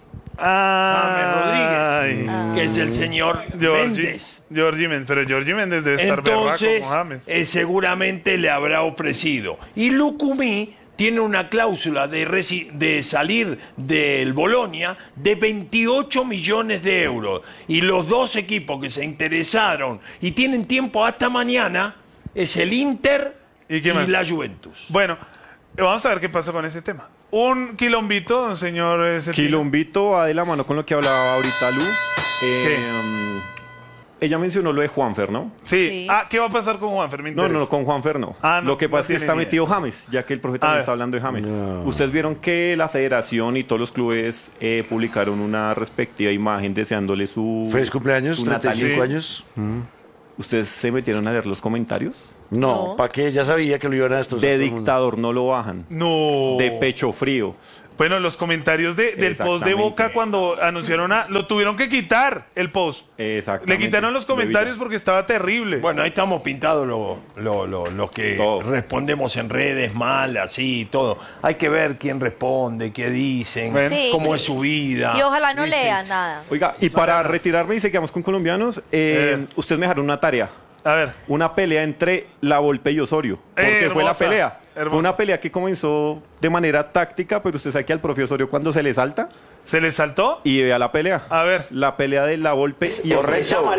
Speaker 1: Ah,
Speaker 3: James Rodríguez, que es el señor
Speaker 1: Georgie,
Speaker 3: Méndez.
Speaker 1: Georgie Méndez, pero Georgie Méndez debe estar berraco
Speaker 3: Entonces,
Speaker 1: con James.
Speaker 3: eh, seguramente le habrá ofrecido. Y Lucumí tiene una cláusula de, resi- de salir del Bolonia de veintiocho millones de euros. Y los dos equipos que se interesaron y tienen tiempo hasta mañana es el Inter
Speaker 1: y, qué
Speaker 3: y
Speaker 1: más?
Speaker 3: la Juventus.
Speaker 1: Bueno, vamos a ver qué pasa con ese tema. Un quilombito, señor. eh, Cetina.
Speaker 12: Quilombito va de la mano con lo que hablaba ahorita Lu. Eh, um, ella mencionó lo de Juanfer, ¿no?
Speaker 1: Sí.
Speaker 2: Sí.
Speaker 1: Ah, ¿qué va a pasar con Juanfer? Me
Speaker 12: No,
Speaker 1: interesa.
Speaker 12: no, no, con Juanfer no.
Speaker 1: Ah, no,
Speaker 12: lo que
Speaker 1: no
Speaker 12: pasa es que
Speaker 1: tiene
Speaker 12: está
Speaker 1: ni
Speaker 12: metido James, ya que el profe
Speaker 1: A
Speaker 12: también
Speaker 1: ver.
Speaker 12: está hablando de James.
Speaker 5: No.
Speaker 12: Ustedes vieron que la federación y todos los clubes eh, publicaron una respectiva imagen deseándole su...
Speaker 5: Feliz cumpleaños,
Speaker 12: su
Speaker 5: treinta y cinco
Speaker 12: natalicio.
Speaker 5: años. Mm.
Speaker 12: ¿Ustedes se metieron a leer los comentarios?
Speaker 5: No,
Speaker 2: No.
Speaker 5: ¿para qué? Ya sabía que lo iban a destrozar.
Speaker 12: De
Speaker 5: todo el mundo.
Speaker 12: dictador no lo bajan.
Speaker 1: No.
Speaker 12: De pecho frío.
Speaker 1: Bueno, los comentarios de, del post de
Speaker 12: Exactamente.
Speaker 1: Boca cuando anunciaron a... Lo tuvieron que quitar, el post.
Speaker 12: Exactamente.
Speaker 1: Le quitaron los comentarios porque estaba terrible.
Speaker 3: Bueno, ahí estamos pintados los lo, lo, lo que
Speaker 12: Todo.
Speaker 3: respondemos en redes mal, así, todo. Hay que ver quién responde, qué dicen,
Speaker 2: Sí.
Speaker 3: cómo es su vida.
Speaker 2: Y ojalá no
Speaker 3: ¿viste?
Speaker 2: lean nada.
Speaker 12: Oiga, y para retirarme y seguimos con colombianos, eh,
Speaker 1: Eh.
Speaker 12: ustedes me dejaron una tarea.
Speaker 1: A ver.
Speaker 12: Una pelea entre La Volpe y Osorio. Porque
Speaker 1: Eh,
Speaker 12: fue la
Speaker 1: hermosa,
Speaker 12: pelea.
Speaker 1: hermosa.
Speaker 12: Fue una pelea que comenzó de manera táctica, pero usted sabe que al profe Osorio cuando se le salta
Speaker 1: ¿Se le saltó?
Speaker 12: y vea la pelea.
Speaker 1: A ver.
Speaker 12: La pelea de La Volpe y Osorio.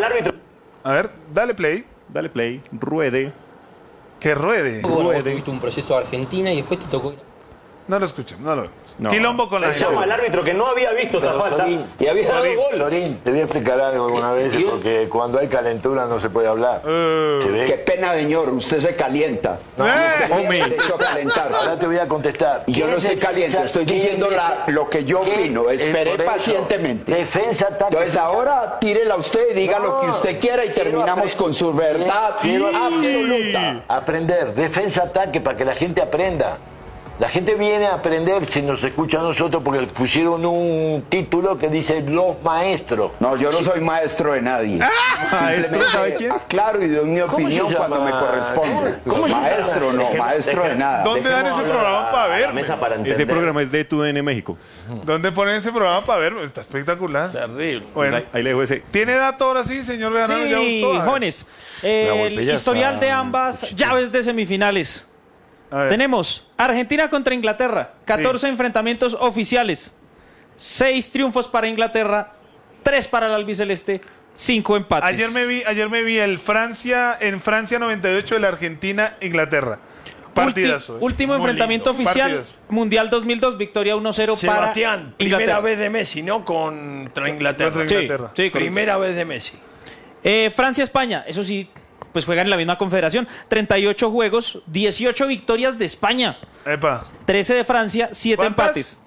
Speaker 1: A ver, dale play.
Speaker 12: Dale play, ruede.
Speaker 1: Que ruede.
Speaker 14: Bueno, vos tuviste un proceso de Argentina y después te tocó ir.
Speaker 1: No lo escuché, no lo veo.
Speaker 12: No.
Speaker 1: Quilombo con la gente.
Speaker 15: árbitro que no había visto esta falta y había dado
Speaker 1: Sorín,
Speaker 15: gol.
Speaker 16: Sorín, te voy a explicar algo alguna vez,
Speaker 15: ¿Y?
Speaker 16: porque cuando hay calentura no se puede hablar.
Speaker 1: Eh.
Speaker 16: ¿Se ve?
Speaker 15: Qué pena, señor, usted se calienta. No,
Speaker 1: Eh.
Speaker 15: usted tiene
Speaker 12: Hombre.
Speaker 15: derecho a calentarse.
Speaker 16: Ahora te voy a contestar.
Speaker 15: Y yo no estoy caliente, estoy diciendo la- lo que yo
Speaker 16: ¿Qué?
Speaker 15: opino. Esperé
Speaker 16: Eh, por eso,
Speaker 15: pacientemente.
Speaker 16: Defensa táctica.
Speaker 15: Entonces ahora tírela usted, diga
Speaker 16: No,
Speaker 15: lo que usted quiera y
Speaker 16: quiero
Speaker 15: terminamos
Speaker 16: apre-
Speaker 15: con su verdad
Speaker 16: quiero-
Speaker 15: absoluta.
Speaker 16: Aprender, defensa ataque para que la gente aprenda. La gente viene a aprender si nos escucha a nosotros porque pusieron un título que dice los maestros.
Speaker 15: No, yo no soy maestro de nadie.
Speaker 12: Maestro, ¿sabe quién?
Speaker 15: Aclaro y doy mi
Speaker 16: ¿Cómo
Speaker 15: opinión
Speaker 16: se
Speaker 15: cuando me
Speaker 16: llama?
Speaker 15: corresponde.
Speaker 16: ¿Cómo se llama?
Speaker 15: Maestro no, maestro de nada.
Speaker 1: ¿Dónde dan
Speaker 16: Dejemos
Speaker 1: ese
Speaker 16: hablar
Speaker 1: programa para ver?
Speaker 15: mesa para
Speaker 12: Ese programa es de Tu D N México.
Speaker 1: ¿Dónde ponen ese programa para ver? Está espectacular.
Speaker 3: Terrible.
Speaker 1: Bueno,
Speaker 12: Ahí, ahí le dejo ese.
Speaker 1: ¿tiene dato ahora sí, señor Bejarano? Ya
Speaker 11: Sí,
Speaker 1: buscó. A ver.
Speaker 11: jóvenes.
Speaker 5: La
Speaker 11: El
Speaker 5: Volpe ya
Speaker 11: historial
Speaker 5: está
Speaker 11: de ambas llaves de semifinales.
Speaker 1: A ver.
Speaker 11: Tenemos Argentina contra Inglaterra, catorce enfrentamientos oficiales, seis triunfos para Inglaterra, tres para el albiceleste, cinco empates.
Speaker 1: Ayer me vi, ayer me vi el Francia, en Francia noventa y ocho de la Argentina, Inglaterra. Partidazo.
Speaker 11: Ulti-
Speaker 1: eh.
Speaker 11: último
Speaker 1: Muy
Speaker 11: enfrentamiento
Speaker 1: lindo.
Speaker 11: oficial,
Speaker 1: Partidazo.
Speaker 11: Mundial dos mil dos, victoria uno cero para
Speaker 3: Sebastián, primera
Speaker 11: Inglaterra.
Speaker 3: vez de Messi, ¿no? Contra Inglaterra.
Speaker 1: Contra
Speaker 11: Sí,
Speaker 1: Inglaterra.
Speaker 11: sí, correcto.
Speaker 3: Primera vez de Messi.
Speaker 11: Eh, Francia-España, eso sí, pues juegan en la misma confederación. treinta y ocho juegos, dieciocho victorias de España,
Speaker 1: Epa.
Speaker 11: trece de Francia, siete
Speaker 1: ¿Cuántas?
Speaker 11: empates.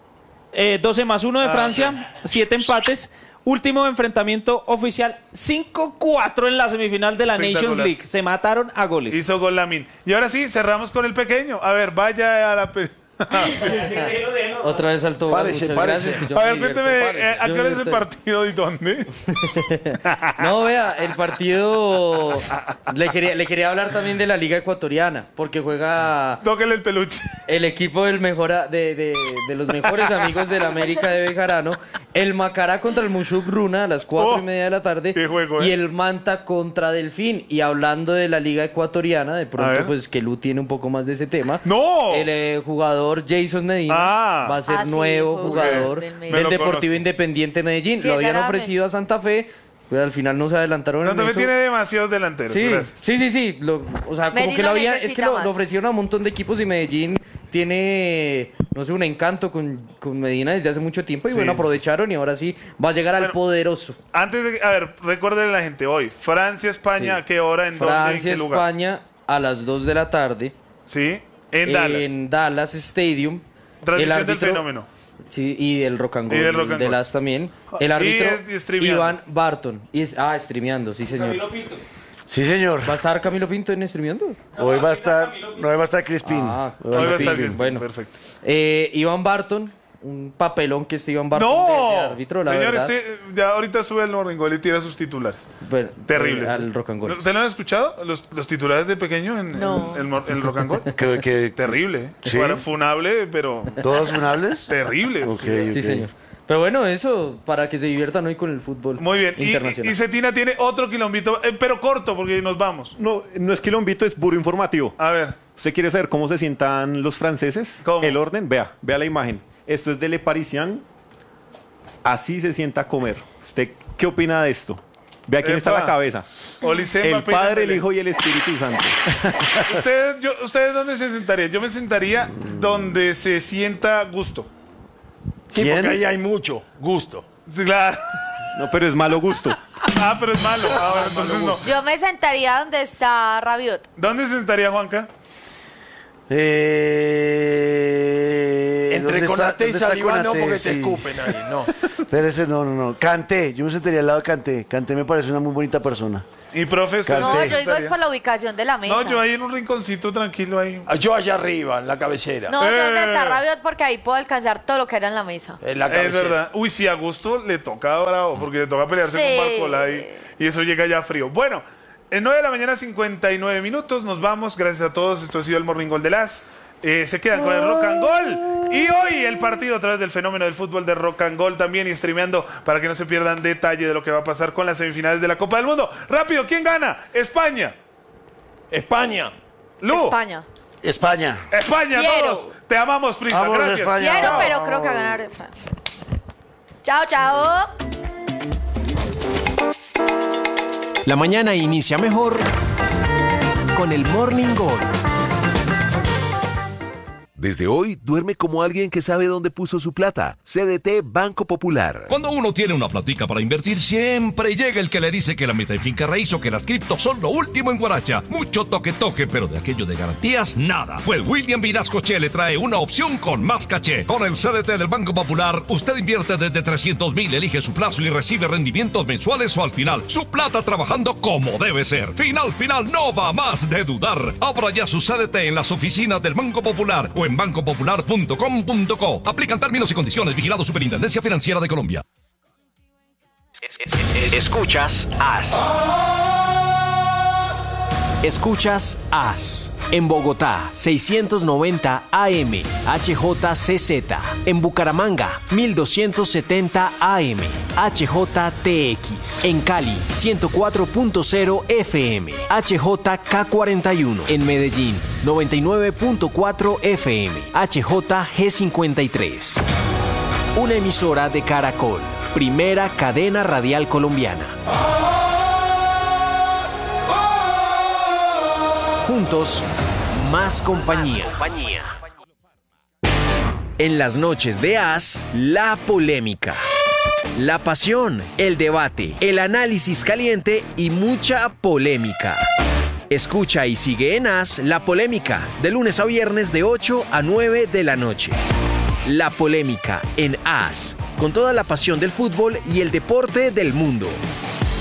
Speaker 11: Eh, doce más uno de
Speaker 1: Ah.
Speaker 11: Francia, siete empates. Último enfrentamiento oficial, cinco cuatro en la semifinal de la Nations
Speaker 1: Espectacular.
Speaker 11: League. Se mataron a goles.
Speaker 1: Hizo gol Lamin. Y ahora sí, cerramos con el pequeño. A ver, vaya a la... pe-
Speaker 13: Otra vez saltó.
Speaker 3: Párese,
Speaker 13: muchas
Speaker 3: párese.
Speaker 13: gracias. Yo
Speaker 1: A
Speaker 13: me
Speaker 1: ver,
Speaker 13: divierto.
Speaker 1: cuénteme,
Speaker 13: Párese.
Speaker 1: eh, ¿a
Speaker 13: Yo
Speaker 1: qué
Speaker 13: me
Speaker 1: hora es el
Speaker 13: divierto.
Speaker 1: partido y dónde?
Speaker 13: No, vea, el partido. Le quería, le quería hablar también de la Liga Ecuatoriana, porque juega
Speaker 1: Tóquele el peluche.
Speaker 13: el equipo del mejor, a- de, de- de los mejores amigos del América de Bejarano, el Macará contra el Mushuk Runa a las cuatro
Speaker 1: Oh,
Speaker 13: y media de la tarde,
Speaker 1: qué juego,
Speaker 13: y
Speaker 1: eh.
Speaker 13: el Manta contra Delfín. Y hablando de la Liga Ecuatoriana, de
Speaker 1: A
Speaker 13: pronto,
Speaker 1: ver.
Speaker 13: pues que Lu tiene un poco más de ese tema.
Speaker 1: ¡No!
Speaker 13: El eh, jugador Jason Medina
Speaker 1: Ah.
Speaker 13: va a ser
Speaker 2: Ah, sí,
Speaker 13: nuevo
Speaker 2: jugador
Speaker 13: jugador
Speaker 2: del Medellín.
Speaker 1: Me
Speaker 13: del
Speaker 1: lo
Speaker 13: Deportivo
Speaker 1: conozco.
Speaker 13: Independiente Medellín.
Speaker 2: Sí,
Speaker 13: Lo
Speaker 2: esa
Speaker 13: habían
Speaker 2: era mi-
Speaker 13: ofrecido a Santa Fe, pero al final no se adelantaron en
Speaker 1: Santa Fe
Speaker 13: eso.
Speaker 1: tiene demasiados delanteros.
Speaker 13: Sí,
Speaker 1: Gracias.
Speaker 13: sí, sí, sí. Lo- o sea, como
Speaker 2: Medellín
Speaker 13: que lo
Speaker 2: lo
Speaker 13: había, es
Speaker 2: necesita
Speaker 13: que lo,
Speaker 2: más.
Speaker 13: lo ofrecieron a un montón de equipos y Medellín tiene, no sé, un encanto con, con Medina desde hace mucho tiempo y
Speaker 1: Sí.
Speaker 13: bueno, aprovecharon y ahora sí va a llegar al
Speaker 1: Bueno,
Speaker 13: poderoso.
Speaker 1: Antes de... A ver, recuerden a la gente hoy. Francia, España,
Speaker 13: Sí.
Speaker 1: ¿a qué hora? ¿En dónde? ¿En
Speaker 13: Francia,
Speaker 1: qué lugar?
Speaker 13: España a las dos de la tarde
Speaker 1: Sí, en Dallas.
Speaker 13: en Dallas Stadium.
Speaker 1: Transmisión
Speaker 13: El
Speaker 1: del
Speaker 13: árbitro-
Speaker 1: fenómeno.
Speaker 13: Sí, y del Rock and
Speaker 1: Y
Speaker 13: Roll,
Speaker 1: del Rock and
Speaker 13: de
Speaker 1: Roll.
Speaker 13: las también.
Speaker 1: Y
Speaker 13: El árbitro
Speaker 1: es- y streameando.
Speaker 13: Iván Barton. Y es, ah, streameando, sí señor.
Speaker 5: Sí, señor.
Speaker 13: ¿Va a estar Camilo Pinto en streameando?
Speaker 5: Hoy va a estar, no, hoy va a estar Crispín.
Speaker 13: Ah,
Speaker 5: Hoy va a
Speaker 1: Hoy va a
Speaker 5: estar
Speaker 1: estar
Speaker 5: Crispín.
Speaker 1: bien.
Speaker 13: Bueno.
Speaker 1: Perfecto.
Speaker 13: Eh, Iván Barton, un papelón que este Iván Barton de,
Speaker 1: ¡No!
Speaker 13: de árbitro, la
Speaker 1: Señor,
Speaker 13: verdad.
Speaker 1: este, ya ahorita sube el Morning Goal y tira sus titulares.
Speaker 13: Bueno,
Speaker 1: Terrible.
Speaker 13: eh, al Rock and Roll.
Speaker 1: ¿Usted lo han escuchado? ¿Los, los titulares de pequeño en
Speaker 2: No.
Speaker 1: el, el mor- el Rock and Roll?
Speaker 5: Que- que-
Speaker 1: Terrible. ¿eh?
Speaker 5: ¿Sí?
Speaker 1: Bueno, funable, pero
Speaker 5: ¿Todos funables?
Speaker 1: terrible.
Speaker 5: Ok,
Speaker 13: Sí,
Speaker 5: ok.
Speaker 13: señor. Pero bueno, eso para que se diviertan hoy con el fútbol
Speaker 1: Muy bien. Y,
Speaker 13: internacional.
Speaker 1: y Cetina tiene otro quilombito, eh, pero corto, porque nos vamos.
Speaker 12: No, no es quilombito, es puro informativo.
Speaker 1: A ver.
Speaker 12: ¿Usted quiere saber cómo se sientan los franceses?
Speaker 1: ¿Cómo?
Speaker 12: El orden, vea, vea la imagen. Esto es de Le Parisien. Así se sienta a comer. ¿Usted qué opina de esto? Vea quién está a la cabeza.
Speaker 1: Olisema,
Speaker 12: El Padre, el
Speaker 1: Peña,
Speaker 12: Hijo y el Espíritu Santo.
Speaker 1: ¿Ustedes, yo, ¿Ustedes dónde se sentarían? Yo me sentaría donde se sienta gusto.
Speaker 3: Sí, porque ahí hay mucho gusto.
Speaker 1: Sí, claro.
Speaker 12: No, pero es malo gusto.
Speaker 1: Ah, pero es malo. Ah, bueno, entonces no.
Speaker 2: Yo me sentaría donde está Rabiot.
Speaker 1: ¿Dónde se sentaría Juanca?
Speaker 5: Eh,
Speaker 3: Entre
Speaker 5: ¿dónde
Speaker 3: Konaté y
Speaker 5: dónde está
Speaker 3: Saliba no,
Speaker 5: Konaté?
Speaker 3: porque
Speaker 5: Sí.
Speaker 3: te escupen ahí, no.
Speaker 5: Pero ese no, no, no. Kanté, yo me sentaría al lado de Kanté. Kanté me parece una muy bonita persona.
Speaker 1: ¿Y profe? ¿usted
Speaker 2: No,
Speaker 1: dónde
Speaker 2: yo digo es
Speaker 1: sentaría?
Speaker 2: por la ubicación de la mesa.
Speaker 1: No, yo ahí en un rinconcito tranquilo ahí.
Speaker 3: Yo allá arriba, en la cabecera.
Speaker 2: No, yo donde está
Speaker 1: Eh.
Speaker 2: Rabiot porque ahí puedo alcanzar todo lo que era en la mesa.
Speaker 3: En la
Speaker 1: Es
Speaker 3: cabecera.
Speaker 1: verdad. Uy, sí, a gusto le toca bravo, porque le toca pelearse
Speaker 2: Sí.
Speaker 1: con Barcola y, y eso llega ya frío. Bueno, en nueve de la mañana, cincuenta y nueve minutos, nos vamos. Gracias a todos. Esto ha sido el Morning Gol de las. Eh, se quedan con el Rock and Gold. Y hoy el partido a través del fenómeno del fútbol de Rock and Gold también y streameando para que no se pierdan detalle de lo que va a pasar con las semifinales de la Copa del Mundo. Rápido, ¿quién gana? España.
Speaker 3: España.
Speaker 1: Lu.
Speaker 2: España.
Speaker 5: España.
Speaker 1: España,
Speaker 2: Quiero.
Speaker 1: todos. Te amamos, Prisa.
Speaker 5: Vamos,
Speaker 1: Gracias.
Speaker 5: España.
Speaker 2: Quiero,
Speaker 1: Chao.
Speaker 2: pero creo que va a ganar Francia. Chao, chao.
Speaker 6: La mañana inicia mejor con el Morning Gol.
Speaker 17: Desde hoy, duerme como alguien que sabe dónde puso su plata. C D T Banco Popular.
Speaker 18: Cuando uno tiene una platica para invertir, siempre llega el que le dice que la meta en finca raíz o que las criptos son lo último en Guaracha. Mucho toque toque, pero de aquello de garantías, nada. Pues William Vinascoche le trae una opción con más caché. Con el C D T del Banco Popular, usted invierte desde trescientos mil, elige su plazo y recibe rendimientos mensuales o al final. Su plata trabajando como debe ser. Final, final, no va más de dudar. Abra ya su C D T en las oficinas del Banco Popular o en banco popular punto com punto co. Aplican términos y condiciones. Vigilado Superintendencia Financiera de Colombia.
Speaker 6: Escuchas As. Escuchas As. En Bogotá, seiscientos noventa A M, H J C Z. En Bucaramanga, mil doscientos setenta A M, H J T X. En Cali, ciento cuatro punto cero F M, H J K cuarenta y uno. En Medellín, noventa y nueve punto cuatro F M, H J G cincuenta y tres. Una emisora de Caracol, primera cadena radial colombiana. Juntos, más compañía. En las noches de As, la polémica, la pasión, el debate, el análisis caliente y mucha polémica. Escucha y sigue en As La Polémica, de lunes a viernes de ocho a nueve de la noche. La Polémica en As, con toda la pasión del fútbol y el deporte del mundo.